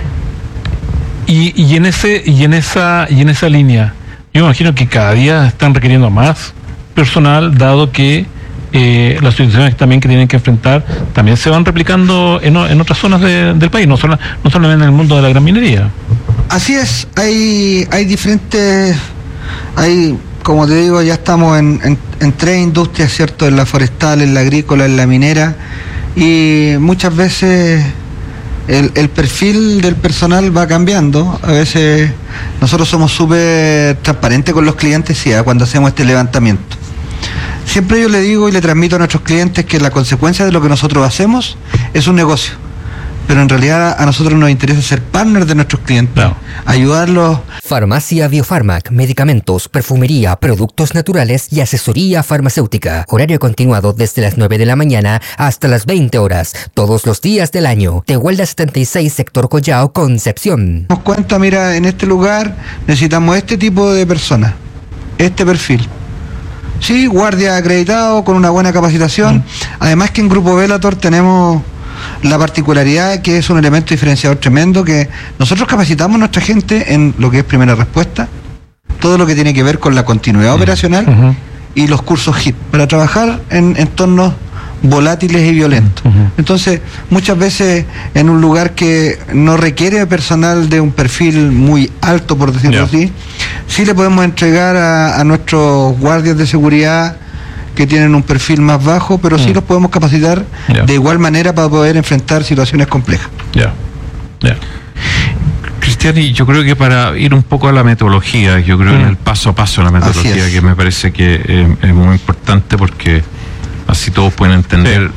Y, y en ese, y en esa, y en esa línea, yo me imagino que cada día están requiriendo más personal, dado que Eh, las situaciones también que tienen que enfrentar también se van replicando en, en otras zonas de, del país, no, solo, no solamente en el mundo de la gran minería. Así es, hay hay diferentes, hay, como te digo, ya estamos en, en, en tres industrias, ¿cierto? En la forestal, en la agrícola, en la minera, y muchas veces el, el perfil del personal va cambiando. A veces nosotros somos súper transparentes con los clientes, sí, cuando hacemos este levantamiento. Siempre yo le digo y le transmito a nuestros clientes que la consecuencia de lo que nosotros hacemos es un negocio, pero en realidad a nosotros nos interesa ser partners de nuestros clientes, no. ayudarlos. Farmacia Biofarmac, medicamentos, perfumería, productos naturales y asesoría farmacéutica. Horario continuado desde las nueve de la mañana hasta las veinte horas, todos los días del año. Tehuelda setenta y seis, sector Collao, Concepción. Nos cuenta, mira, en este lugar necesitamos este tipo de personas, este perfil. Sí, guardia acreditado, con una buena capacitación. Mm. Además que en Grupo Velator tenemos la particularidad que es un elemento diferenciador tremendo, que nosotros capacitamos a nuestra gente en lo que es primera respuesta, todo lo que tiene que ver con la continuidad mm. operacional uh-huh. y los cursos H I T, para trabajar en entornos volátiles y violentos. Uh-huh. Entonces, muchas veces en un lugar que no requiere personal de un perfil muy alto, por decirlo yeah. así, sí le podemos entregar a, a nuestros guardias de seguridad que tienen un perfil más bajo, pero mm. sí los podemos capacitar yeah. de igual manera para poder enfrentar situaciones complejas. Ya, yeah. ya. Yeah. Cristian, y yo creo que para ir un poco a la metodología, yo creo mm. en el paso a paso de la metodología, que me parece que eh, es muy importante, porque así todos pueden entender sí.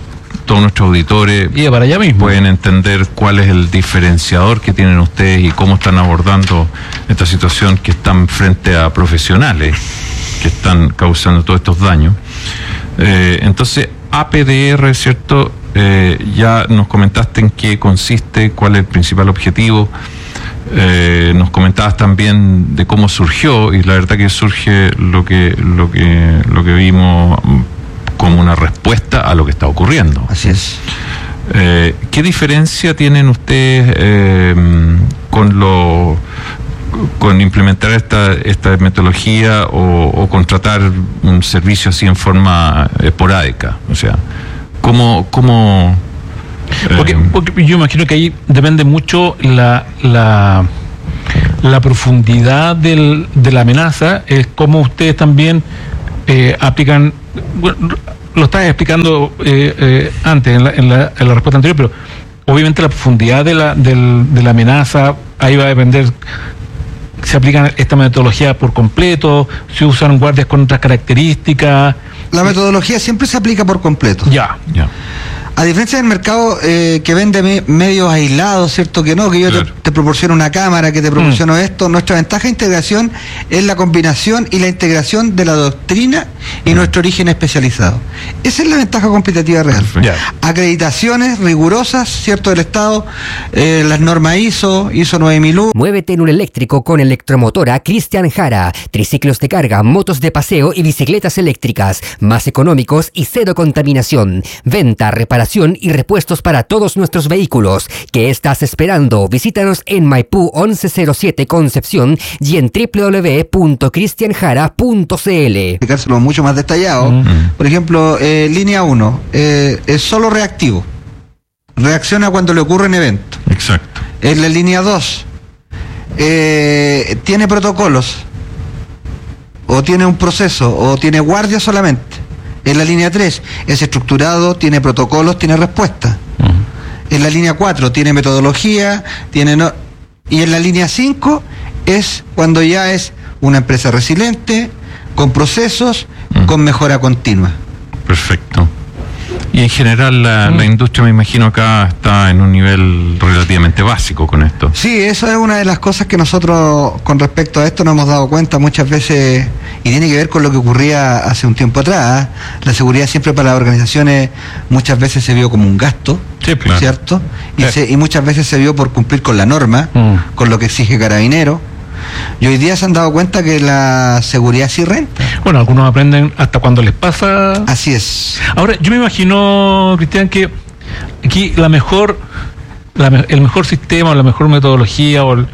todos nuestros auditores y para allá mismo pueden entender cuál es el diferenciador que tienen ustedes y cómo están abordando esta situación, que están frente a profesionales que están causando todos estos daños. Eh, entonces, A P D R, ¿cierto? Eh, ya nos comentaste en qué consiste, cuál es el principal objetivo. Eh, nos comentabas también de cómo surgió, y la verdad que surge lo que lo que lo que vimos como una respuesta a lo que está ocurriendo. Así es. Eh, ¿Qué diferencia tienen ustedes eh, con lo con implementar esta esta metodología o, o contratar un servicio así en forma esporádica? O sea, ¿cómo cómo Porque, porque yo imagino que ahí depende mucho la la, la profundidad del, de la amenaza, es como ustedes también eh, aplican, bueno, lo estás explicando eh, eh, antes en la, en, la, en la respuesta anterior, pero obviamente la profundidad de la, del, de la amenaza, ahí va a depender, se aplican esta metodología por completo, se usan guardias con otras características. La metodología siempre se aplica por completo. Ya, ya. A diferencia del mercado eh, que vende me, medios aislados, ¿cierto? Que no, que yo claro. te, te proporciono una cámara, que te proporciono mm. esto. Nuestra ventaja de integración es la combinación y la integración de la doctrina y mm. nuestro origen especializado. Esa es la ventaja competitiva real. Yeah. Acreditaciones rigurosas, ¿cierto? Del Estado, eh, las normas I S O, I S O nueve mil uno. Muévete en un eléctrico con Electromotora Cristian Jara. Triciclos de carga, motos de paseo y bicicletas eléctricas. Más económicos y cero contaminación. Venta, reparación y repuestos para todos nuestros vehículos. ¿Qué estás esperando? Visítanos en Maipú once cero siete Concepción y en doble u doble u doble u punto cristian jara punto c l. Explicárselo mucho más detallado. Mm-hmm. Por ejemplo, eh, línea uno eh, es solo reactivo. Reacciona cuando le ocurren eventos. Exacto. En la línea dos eh, tiene protocolos, o tiene un proceso, o tiene guardia solamente. En la línea tres es estructurado, tiene protocolos, tiene respuesta. Uh-huh. En la línea cuatro tiene metodología, tiene no... y en la línea cinco es cuando ya es una empresa resiliente, con procesos, uh-huh. con mejora continua. Perfecto. Y en general la, uh-huh. la industria, me imagino, acá está en un nivel relativamente básico con esto. Sí, eso es una de las cosas que nosotros con respecto a esto nos hemos dado cuenta muchas veces, y tiene que ver con lo que ocurría hace un tiempo atrás. La seguridad siempre para las organizaciones muchas veces se vio como un gasto, sí, claro. ¿cierto? Y, sí. se, y muchas veces se vio por cumplir con la norma, uh-huh. con lo que exige Carabinero. Y hoy día se han dado cuenta que la seguridad sí renta. Bueno, algunos aprenden hasta cuando les pasa. Así es. Ahora, yo me imagino, Cristian, que aquí la mejor, la, el mejor sistema o la mejor metodología o el,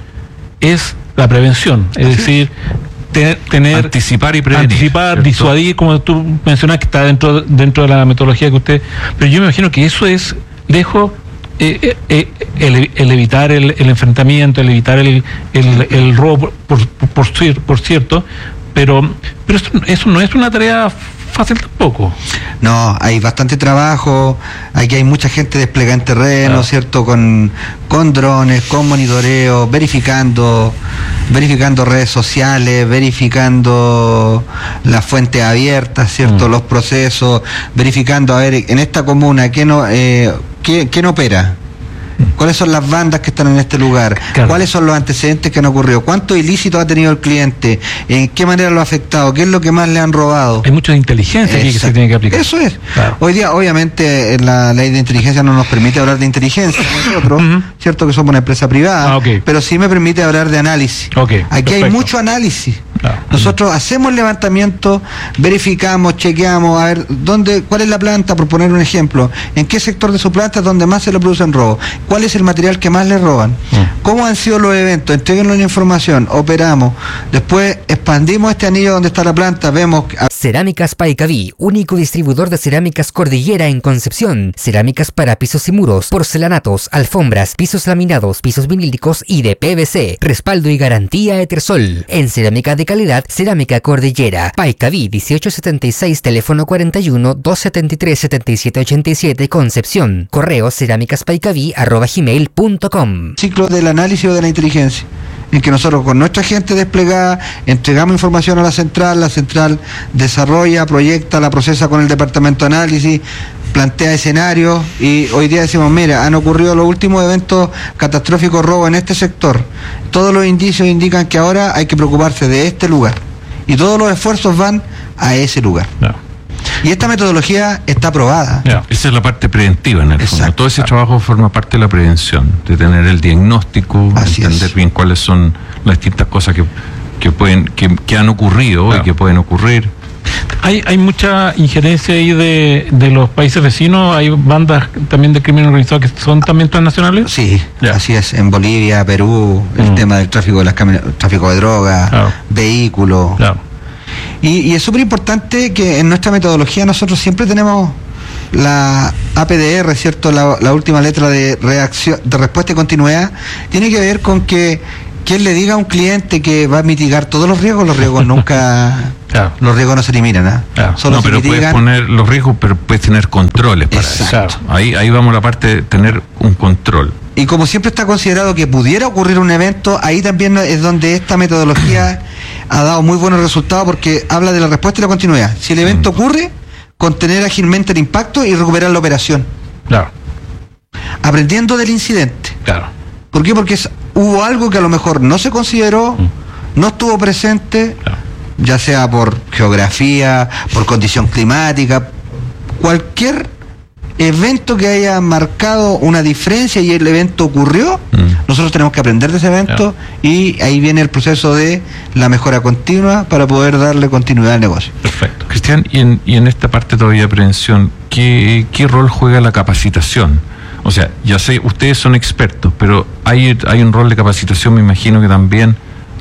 es la prevención. Es Así decir, te, tener... Anticipar y prevenir. Anticipar, ¿cierto? Disuadir, como tú mencionas que está dentro, dentro de la metodología que usted... Pero yo me imagino que eso es, lejos... Eh, eh, el, el evitar el, el enfrentamiento, el evitar el, el, el robo, por, por, por, por cierto, pero, pero eso, eso no es una tarea fácil tampoco. No, hay bastante trabajo, aquí hay mucha gente desplegada en terreno, ah. ¿cierto? Con, con drones, con monitoreo, verificando, verificando redes sociales, verificando las fuentes abiertas, ¿cierto? Mm. Los procesos, verificando, a ver, en esta comuna, ¿qué no... Eh, ¿Quién opera? ¿Cuáles son las bandas que están en este lugar? Claro. ¿Cuáles son los antecedentes que han ocurrido? ¿Cuánto ilícito ha tenido el cliente? ¿En qué manera lo ha afectado? ¿Qué es lo que más le han robado? Hay mucha inteligencia aquí que se tiene que aplicar. Eso es. Claro. Hoy día, obviamente, la ley de inteligencia no nos permite hablar de inteligencia, nosotros, uh-huh. cierto que somos una empresa privada, ah, okay. pero sí me permite hablar de análisis. Okay. Aquí Perfecto. Hay mucho análisis. Claro. Nosotros hacemos levantamiento, verificamos, chequeamos, a ver dónde, cuál es la planta, por poner un ejemplo, en qué sector de su planta es donde más se le producen robos, cuál es el material que más le roban, mm. cómo han sido los eventos, entréguenos la información, operamos, después expandimos este anillo donde está la planta, vemos... Cerámicas Paicaví, único distribuidor de cerámicas Cordillera en Concepción. Cerámicas para pisos y muros, porcelanatos, alfombras, pisos laminados, pisos vinílicos y de P V C. Respaldo y garantía Etersol. En cerámica de calidad, Cerámica Cordillera. Paicaví dieciocho setenta y seis, teléfono cuarenta y uno, doscientos setenta y tres, setenta y siete ochenta y siete, Concepción. Correo cerámicaspaicaví arroba gmail punto com. Ciclo del análisis o de la inteligencia, en que nosotros con nuestra gente desplegada entregamos información a la central, la central desarrolla, proyecta, la procesa con el departamento de análisis, plantea escenarios y hoy día decimos, mira, han ocurrido los últimos eventos catastróficos robo en este sector. Todos los indicios indican que ahora hay que preocuparse de este lugar. Y todos los esfuerzos van a ese lugar. No. Y esta metodología está aprobada. Yeah. Esa es la parte preventiva en el Exacto. fondo. Todo ese trabajo forma parte de la prevención, de tener el diagnóstico, Así entender es. bien cuáles son las distintas cosas que, que pueden, que, que han ocurrido claro. y que pueden ocurrir. Hay, hay mucha injerencia ahí de, de los países vecinos. Hay bandas también de crimen organizado que son también transnacionales. Sí, yeah. así es. En Bolivia, Perú, el mm. tema del tráfico de las camiones, tráfico de drogas, claro. vehículos. Claro. Y, y es súper importante que en nuestra metodología nosotros siempre tenemos la A P D R, ¿cierto? La, la última letra de reacción, de respuesta y continuidad, tiene que ver con que quien le diga a un cliente que va a mitigar todos los riesgos, los riesgos nunca, claro. los riesgos no se eliminan, ¿eh? Claro. Solo no, pero mitigan. Puedes poner los riesgos, pero puedes tener controles para Exacto. eso. Ahí, ahí vamos a la parte de tener un control. Y como siempre está considerado que pudiera ocurrir un evento, ahí también es donde esta metodología ha dado muy buenos resultados porque habla de la respuesta y la continuidad. Si el evento ocurre, contener ágilmente el impacto y recuperar la operación. Claro. Aprendiendo del incidente. Claro. ¿Por qué? Porque es, hubo algo que a lo mejor no se consideró, mm. no estuvo presente, claro. ya sea por geografía, por condición climática, cualquier evento que haya marcado una diferencia y el evento ocurrió, mm. nosotros tenemos que aprender de ese evento yeah. y ahí viene el proceso de la mejora continua para poder darle continuidad al negocio. Perfecto. Cristian, y en, y en esta parte todavía de prevención, ¿qué, qué rol juega la capacitación? O sea, ya sé, ustedes son expertos, pero hay, hay un rol de capacitación, me imagino que también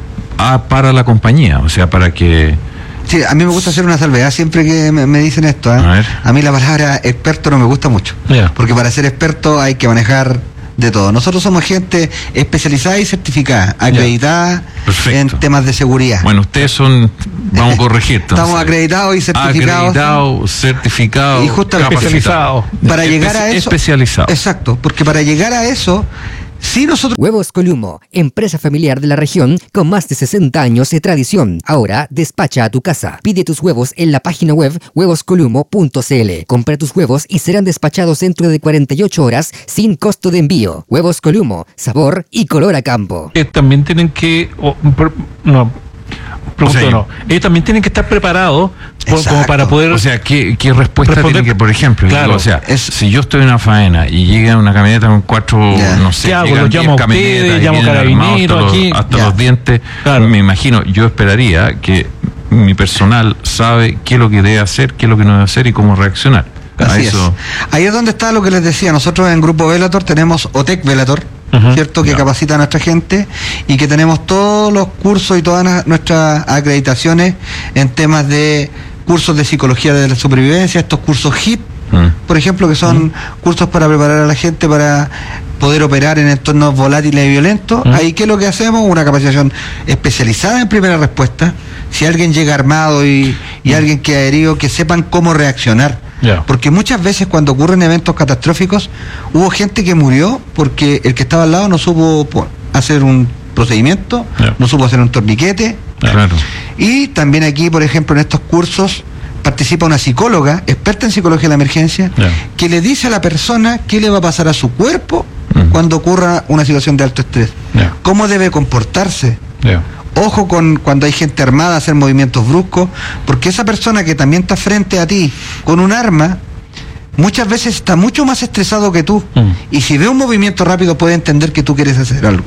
ah, para la compañía, o sea, para que... Sí, a mí me gusta hacer una salvedad siempre que me, me dicen esto. ¿eh? A, a mí la palabra experto no me gusta mucho, yeah. porque para ser experto hay que manejar de todo. Nosotros somos gente especializada y certificada, acreditada yeah. en temas de seguridad. Bueno, ustedes son, vamos a corregir. Entonces. Estamos acreditados y certificados. Acreditados, certificados, y justamente especializados. Para llegar a eso. Especializados. Exacto, porque para llegar a eso. Sí, nosotros... Huevos Columo, empresa familiar de la región con más de sesenta años de tradición. Ahora despacha a tu casa. Pide tus huevos en la página web huevos columo punto c l. Compra tus huevos y serán despachados dentro de cuarenta y ocho horas sin costo de envío. Huevos Columo, sabor y color a campo. Eh, también tienen que... Oh, per, no, pregunto, o sea, no. Ellos también tienen que estar preparados por, como para poder... O sea, ¿qué, qué respuesta responder? Tiene que, por ejemplo, claro, digo, o sea, es, si yo estoy en una faena y llega una camioneta con cuatro, yeah. no sé, ¿qué hago? Los llamo a ustedes, llamo carabineros aquí. Hasta yeah. los dientes. Claro. Me imagino, yo esperaría que mi personal sabe qué es lo que debe hacer, qué es lo que no debe hacer y cómo reaccionar. Así eso. Es. Ahí es donde está lo que les decía. Nosotros en Grupo Velator tenemos OTEC Velator, uh-huh. ¿cierto? Que yeah. capacita a nuestra gente y que tenemos todos los cursos y todas nuestras acreditaciones en temas de cursos de psicología de la supervivencia, estos cursos H I P, uh-huh. por ejemplo, que son uh-huh. cursos para preparar a la gente para poder operar en entornos volátiles y violentos. Uh-huh. Ahí, ¿qué es lo que hacemos? Una capacitación especializada en primera respuesta. Si alguien llega armado y, y uh-huh. alguien queda herido, que sepan cómo reaccionar. Yeah. Porque muchas veces cuando ocurren eventos catastróficos hubo gente que murió porque el que estaba al lado no supo hacer un procedimiento, yeah. no supo hacer un torniquete. Yeah. Claro. Y también aquí, por ejemplo, en estos cursos participa una psicóloga experta en psicología de la emergencia, yeah. que le dice a la persona qué le va a pasar a su cuerpo mm. cuando ocurra una situación de alto estrés, yeah. cómo debe comportarse. Yeah. Ojo con cuando hay gente armada hacer movimientos bruscos, porque esa persona que también está frente a ti con un arma, muchas veces está mucho más estresado que tú. Mm. Y si ve un movimiento rápido puede entender que tú quieres hacer algo.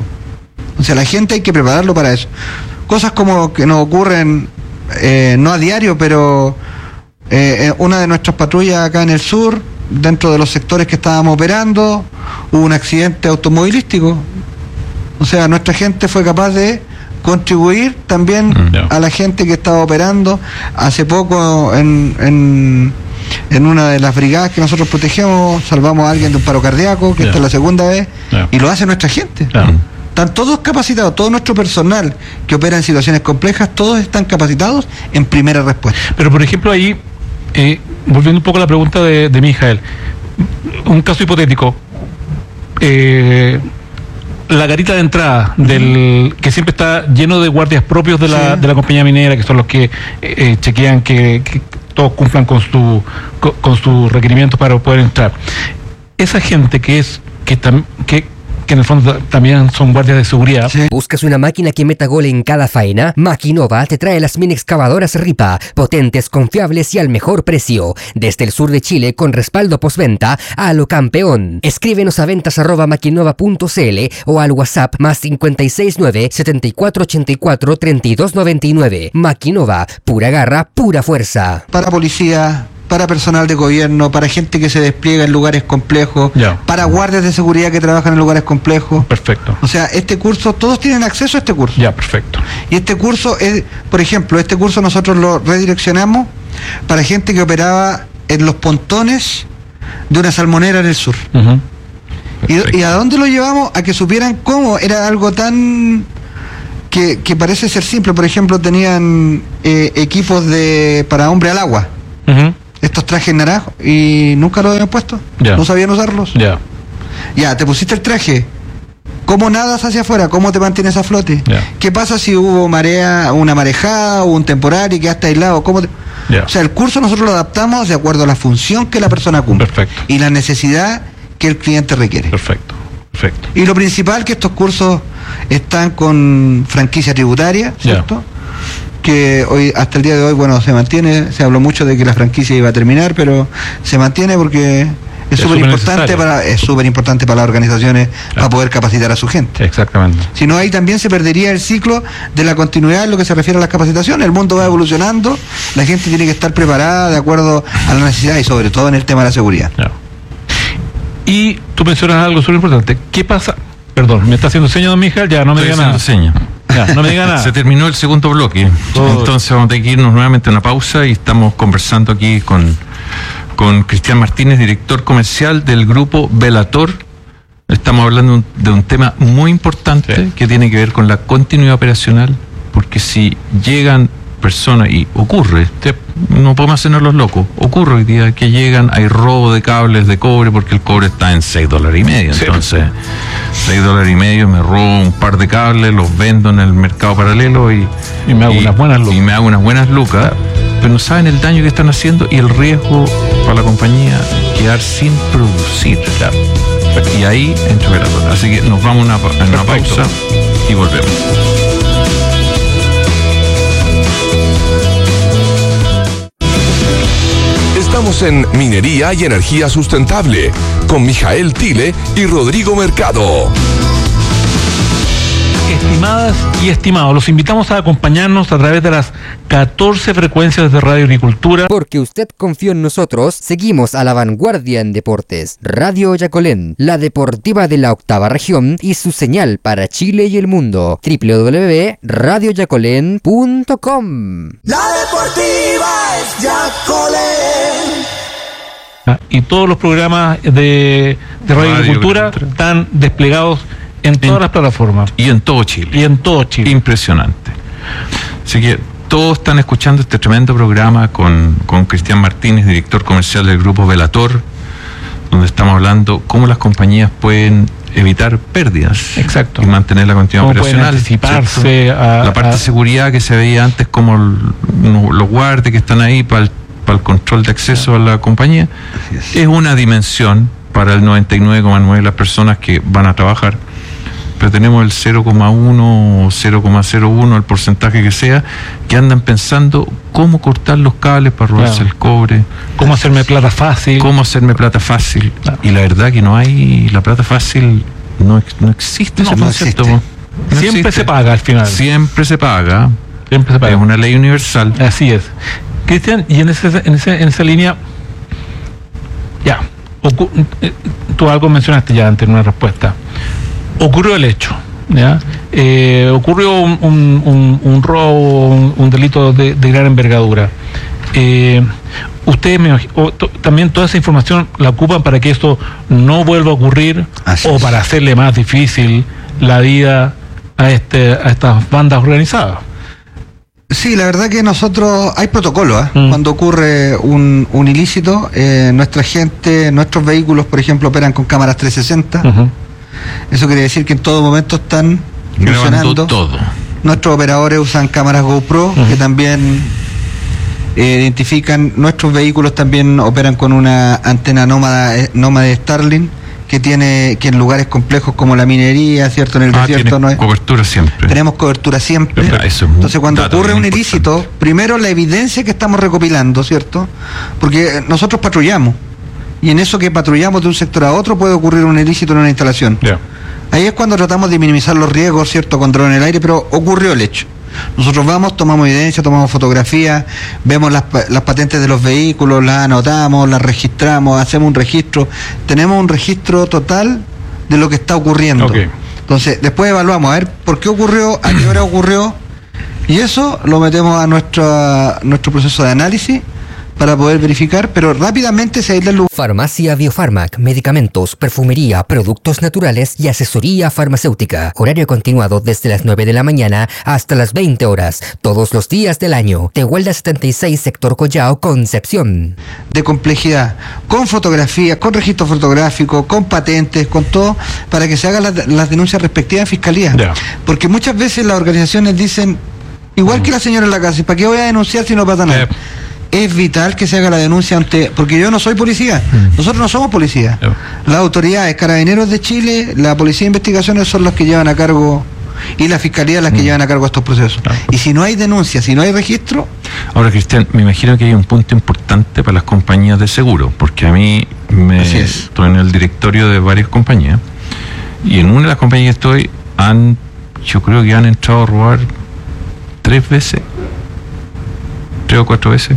O sea, la gente hay que prepararlo para eso. Cosas como que nos ocurren, eh, no a diario, pero eh, una de nuestras patrullas acá en el sur, dentro de los sectores que estábamos operando, hubo un accidente automovilístico. O sea, nuestra gente fue capaz de contribuir también mm, yeah. a la gente que estaba operando. Hace poco en, en, en una de las brigadas que nosotros protegemos salvamos a alguien de un paro cardíaco, que yeah. esta es la segunda vez, yeah. y lo hace nuestra gente. Yeah. Están todos capacitados, todo nuestro personal que opera en situaciones complejas, todos están capacitados en primera respuesta. Pero por ejemplo ahí, eh, volviendo un poco a la pregunta de, de Mijael, un caso hipotético, eh, la garita de entrada del que siempre está lleno de guardias propios de la, sí. de la compañía minera, que son los que eh, chequean que, que todos cumplan con su con, con sus requerimientos para poder entrar. Esa gente que es que tam, que que en el fondo también son guardias de seguridad. Sí. ¿Buscas una máquina que meta gol en cada faena? Maquinova te trae las mini excavadoras Ripa, potentes, confiables y al mejor precio. Desde el sur de Chile, con respaldo postventa, a lo campeón. Escríbenos a ventas arroba maquinova punto cl o al WhatsApp más cinco seis nueve, setenta y cuatro ochenta y cuatro, treinta y dos noventa y nueve. Maquinova, pura garra, pura fuerza. Para policía, para personal de gobierno, para gente que se despliega en lugares complejos, ya. para guardias de seguridad que trabajan en lugares complejos. Perfecto. O sea, este curso, todos tienen acceso a este curso. Ya, perfecto. Y este curso es, por ejemplo, este curso nosotros lo redireccionamos para gente que operaba en los pontones de una salmonera en el sur. Uh-huh. ¿Y, ¿Y a dónde lo llevamos? A que supieran cómo era algo tan... que, que parece ser simple. Por ejemplo, tenían eh, equipos de para hombre al agua. Uh-huh. Estos trajes naranjos, y nunca los habían puesto. Ya. No sabían usarlos. Ya. Ya, te pusiste el traje. ¿Cómo nadas hacia afuera? ¿Cómo te mantienes a flote? Ya. ¿Qué pasa si hubo marea, una marejada o un temporal y quedaste aislado? ¿Cómo te... Ya. O sea, el curso nosotros lo adaptamos de acuerdo a la función que la persona cumple. Perfecto. Y la necesidad que el cliente requiere. Perfecto. Perfecto. Y lo principal, que estos cursos están con franquicia tributaria, ¿cierto? Ya. Que hoy, hasta el día de hoy, bueno, se mantiene. Se habló mucho de que la franquicia iba a terminar, pero se mantiene porque es súper importante para es súper importante para las organizaciones, claro, para poder capacitar a su gente. Exactamente. Si no, ahí también se perdería el ciclo de la continuidad en lo que se refiere a las capacitaciones. El mundo va evolucionando, la gente tiene que estar preparada de acuerdo a la necesidad y sobre todo en el tema de la seguridad. Claro. Y tú mencionas algo súper importante. ¿Qué pasa? Perdón, me está haciendo señas, don Mijael, ya no me Estoy diga nada. Seña. Ya, no me diga nada. Se terminó el segundo bloque. Oh. Entonces vamos a tener que irnos nuevamente a una pausa y estamos conversando aquí con, con Cristian Martínez, director comercial del grupo Velator. Estamos hablando de un tema muy importante, sí, que tiene que ver con la continuidad operacional, porque si llegan personas, y ocurre, no podemos hacernos los locos, ocurre hoy día que llegan, hay robo de cables de cobre porque el cobre está en seis dólares y medio, sí, entonces seis dólares y medio, me robo un par de cables, los vendo en el mercado paralelo y, y me hago y, unas buenas lucas. Y me hago unas buenas lucas, pero no saben el daño que están haciendo y el riesgo para la compañía quedar sin producir. Claro. Y ahí entra Velator. Así que nos vamos a una, una pausa y volvemos. Estamos en Minería y Energía Sustentable con Mijael Tile y Rodrigo Mercado. Estimadas y estimados, los invitamos a acompañarnos a través de las catorce frecuencias de Radio Agricultura. Porque usted confió en nosotros, seguimos a la vanguardia en deportes. Radio Yacolén, la deportiva de la octava región y su señal para Chile y el mundo. doble u doble u doble u punto radio yacolén punto com. La deportiva es Yacolén. Y todos los programas de, de Radio, Radio Agricultura Agricultura están desplegados en todas en, las plataformas. Y en todo Chile. Y en todo Chile. Impresionante. Así que todos están escuchando este tremendo programa con, con Cristian Martínez, director comercial del grupo Velator, donde estamos hablando cómo las compañías pueden evitar pérdidas. Exacto. Y mantener la continuidad operacional. Anticiparse a, la parte a... de seguridad que se veía antes como el, los guardias que están ahí para el, para el control de acceso a la compañía. Es. es una dimensión para el noventa y nueve coma nueve de las personas que van a trabajar. Pero tenemos el cero coma uno o cero coma cero uno, el porcentaje que sea, que andan pensando cómo cortar los cables para robarse, claro, el cobre. Cómo hacerme plata fácil. Cómo hacerme plata fácil. Claro. Y la verdad que no hay, la plata fácil no, no existe, no, ese no concepto. Existe. No Siempre existe. Se paga al final. Siempre se paga. Siempre se paga. Es una ley universal. Así es. Cristian, y en, ese, en, ese, en esa línea, ya, tú algo mencionaste ya antes en una respuesta. Ocurrió el hecho, ¿ya? Eh, ocurrió un, un, un, un robo, un, un delito de, de gran envergadura. Eh, ustedes me, o, to, también toda esa información la ocupan para que esto no vuelva a ocurrir. Así o es. Para hacerle más difícil la vida a, este, a estas bandas organizadas. Sí, la verdad que nosotros, hay protocolo, ¿eh? Mm. Cuando ocurre un, un ilícito, eh, nuestra gente, nuestros vehículos, por ejemplo, operan con cámaras trescientos sesenta. Uh-huh. Eso quiere decir que en todo momento están funcionando. Todo. Nuestros operadores usan cámaras GoPro, uh-huh, que también eh, identifican, nuestros vehículos también operan con una antena nómada, eh, nómada de Starlink, que tiene, que en lugares complejos como la minería, ¿cierto? En el ah, desierto no es. Cobertura siempre. Tenemos cobertura siempre. Pero, eso es Entonces, cuando ocurre un importante. ilícito, primero la evidencia que estamos recopilando, ¿cierto? Porque nosotros patrullamos. Y en eso que patrullamos de un sector a otro puede ocurrir un ilícito en una instalación. Yeah. Ahí es cuando tratamos de minimizar los riesgos, ¿cierto? Con dron en el aire, pero ocurrió el hecho. Nosotros vamos, tomamos evidencia, tomamos fotografías, vemos las, las patentes de los vehículos, las anotamos, las registramos, hacemos un registro. Tenemos un registro total de lo que está ocurriendo. Okay. Entonces, después evaluamos a ver por qué ocurrió, a qué hora ocurrió, y eso lo metemos a nuestro, a nuestro proceso de análisis para poder verificar, pero rápidamente se aísla el lugar. Farmacia Biofarmac, medicamentos, perfumería, productos naturales y asesoría farmacéutica. Horario continuado desde las nueve de la mañana hasta las veinte horas, todos los días del año. Tehuelda setenta y seis, sector Collao, Concepción. De complejidad, con fotografías, con registro fotográfico, con patentes, con todo, para que se hagan las, las denuncias respectivas en fiscalía. Yeah. Porque muchas veces las organizaciones dicen, igual mm. que la señora en la casa, ¿para qué voy a denunciar si no pasa nada? Yeah. Es vital que se haga la denuncia ante, porque yo no soy policía, mm. nosotros no somos policía. Yeah. Las autoridades, Carabineros de Chile, la Policía de Investigaciones son los que llevan a cargo, y la Fiscalía las que mm. llevan a cargo estos procesos. Yeah. Y si no hay denuncia, si no hay registro... Ahora, Cristian, me imagino que hay un punto importante para las compañías de seguro, porque a mí me estoy en el directorio de varias compañías, y en una de las compañías que estoy, han, yo creo que han entrado a robar tres veces, tres o cuatro veces.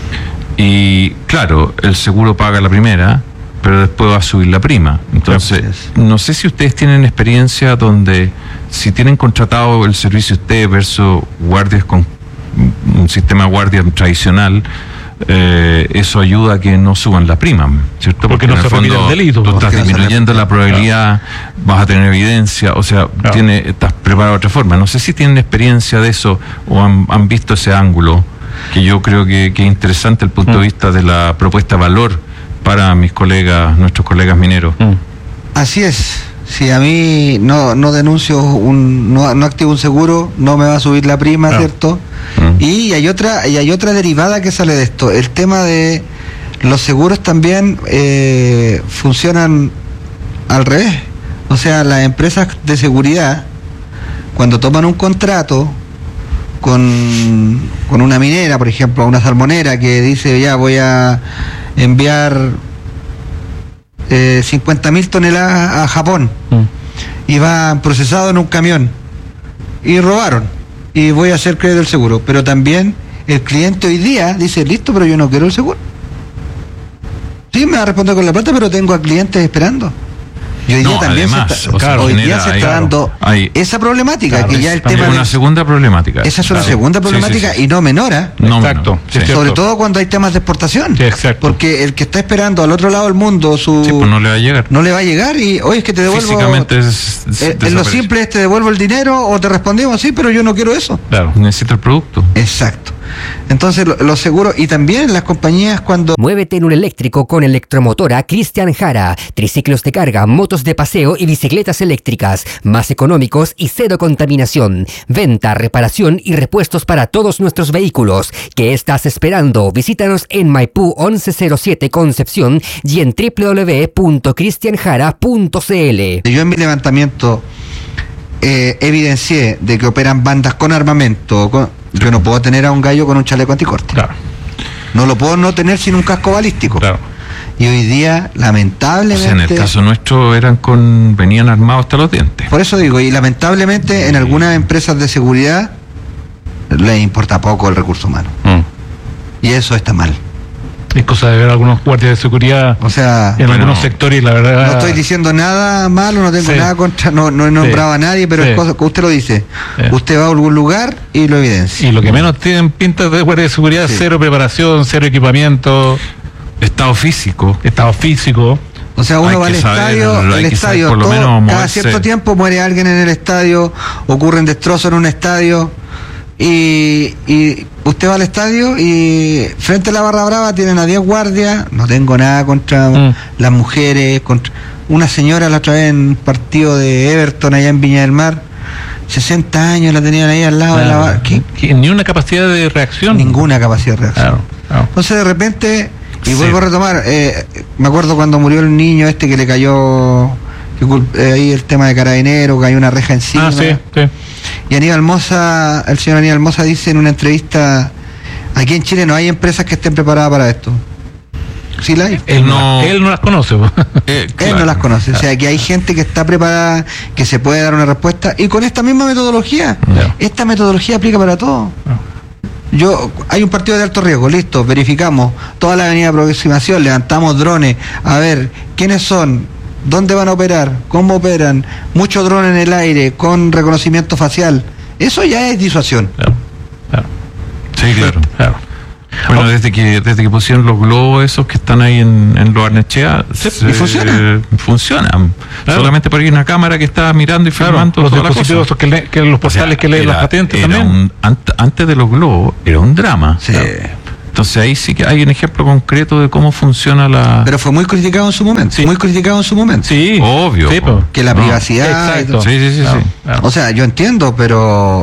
Y claro, el seguro paga la primera, pero después va a subir la prima. Entonces, no sé si ustedes tienen experiencia donde, si tienen contratado el servicio ustedes versus guardias con un sistema de guardia tradicional, eh, eso ayuda a que no suban la prima, ¿cierto? Porque, Porque no en el se fondo, el delito. Tú estás disminuyendo la probabilidad, claro. vas a tener evidencia, o sea, claro. tiene, estás preparado de otra forma. No sé si tienen experiencia de eso o han, han visto ese ángulo, que yo creo que, que es interesante el punto mm. de vista de la propuesta de valor para mis colegas, nuestros colegas mineros. Mm. Así es. Si a mí no, no denuncio, un, no, no activo un seguro, no me va a subir la prima, no. ¿cierto? Mm. Y hay otra y hay otra derivada que sale de esto. El tema de los seguros también eh, funcionan al revés. O sea, las empresas de seguridad, cuando toman un contrato con, con una minera, por ejemplo, una salmonera que dice, ya voy a enviar eh, cincuenta mil toneladas a Japón mm. y va procesado en un camión y robaron y voy a hacer crédito del seguro, pero también el cliente hoy día dice, listo, pero yo no quiero el seguro. Sí, me va a responder con la plata, pero tengo a clientes esperando. Y hoy día no, también además, se está, o sea, hoy genera, día se está hay, dando hay, esa problemática, claro, que ya el tema es una de, segunda problemática. Esa es una claro. segunda problemática sí, sí, sí. y no menora. No exacto. menor, sí. sí. Sobre todo cuando hay temas de exportación. Sí, exacto. Porque el que está esperando al otro lado del mundo su sí, pues no le va a llegar. No le va a llegar y hoy es que te devuelvo. Físicamente es, es eh, en lo simple es te devuelvo el dinero o te respondemos, sí, pero yo no quiero eso. Claro. Necesito el producto. Exacto. Entonces los lo seguros y también las compañías cuando... Muévete en un eléctrico con Electromotora Cristian Jara. Triciclos de carga, motos de paseo y bicicletas eléctricas. Más económicos y cero contaminación. Venta, reparación y repuestos para todos nuestros vehículos. ¿Qué estás esperando? Visítanos en Maipú once cero siete Concepción y en doble u doble u doble u punto cristian jara punto c l. Yo en mi levantamiento eh, evidencié de que operan bandas con armamento, con... Yo no puedo tener a un gallo con un chaleco anticorte. Claro. No lo puedo no tener sin un casco balístico. Claro. Y hoy día, lamentablemente... O sea, en el caso nuestro eran con venían armados hasta los dientes. Por eso digo, y lamentablemente en algunas empresas de seguridad les importa poco el recurso humano. Mm. Y eso está mal. Es cosa de ver algunos guardias de seguridad, o sea, en bueno, algunos sectores, la verdad. No estoy diciendo nada malo, no tengo sí. nada contra, no, no he nombrado sí. a nadie, pero sí. es cosa que usted lo dice. Sí. Usted va a algún lugar y lo evidencia. Y lo que menos tienen pintas de guardia de seguridad, sí. cero preparación, cero equipamiento, estado físico. Estado físico. O sea, uno hay va al estadio, saber, el estadio, todo, cada moverse. Cierto tiempo muere alguien en el estadio, ocurren destrozos en un estadio. Y, y usted va al estadio y frente a la barra brava tienen a diez guardias. No tengo nada contra mm. las mujeres, contra una señora la otra vez en un partido de Everton allá en Viña del Mar, sesenta años la tenían ahí al lado claro. de la... ¿Qué? ¿Qué? Ni una capacidad de reacción. Ninguna capacidad de reacción. Claro, claro. Entonces de repente, y Sí. vuelvo a retomar, eh, me acuerdo cuando murió el niño este que le cayó que cul- eh, ahí el tema de Carabinero, cayó una reja encima. Ah, sí, sí. Y Aníbal Mosa, el señor Aníbal Mosa dice en una entrevista, aquí en Chile no hay empresas que estén preparadas para esto. Sí la hay. Él no, él no las conoce. Eh, Él claro. no las conoce. O sea, que hay gente que está preparada, que se puede dar una respuesta. Y con esta misma metodología, Ya. esta metodología aplica para todo. Yo, hay un partido de alto riesgo, listo, verificamos toda la avenida de aproximación, levantamos drones, a ver, ¿quiénes son? ¿Dónde van a operar? ¿Cómo operan? Mucho dron en el aire, con reconocimiento facial. Eso ya es disuasión. Claro, claro. Sí, claro. claro. Bueno, desde que desde que pusieron los globos esos que están ahí en, en los Arnechea, Sí, se- y funciona. funcionan. Claro. Solamente por ahí una cámara que está mirando y Claro, filmando los toda la dispositivos cosa. esos que, lee- que los portales que leen Era- las patentes era también. un- ant- antes de los globos era un drama. Sí. Claro. Entonces ahí sí que hay un ejemplo concreto de cómo funciona la... Pero fue muy criticado en su momento. Sí. Muy criticado en su momento. Sí, Obvio. Sí, po. Que la No. privacidad. y Exacto. todo. Sí, sí, sí, Claro, sí. claro. O sea, yo entiendo, pero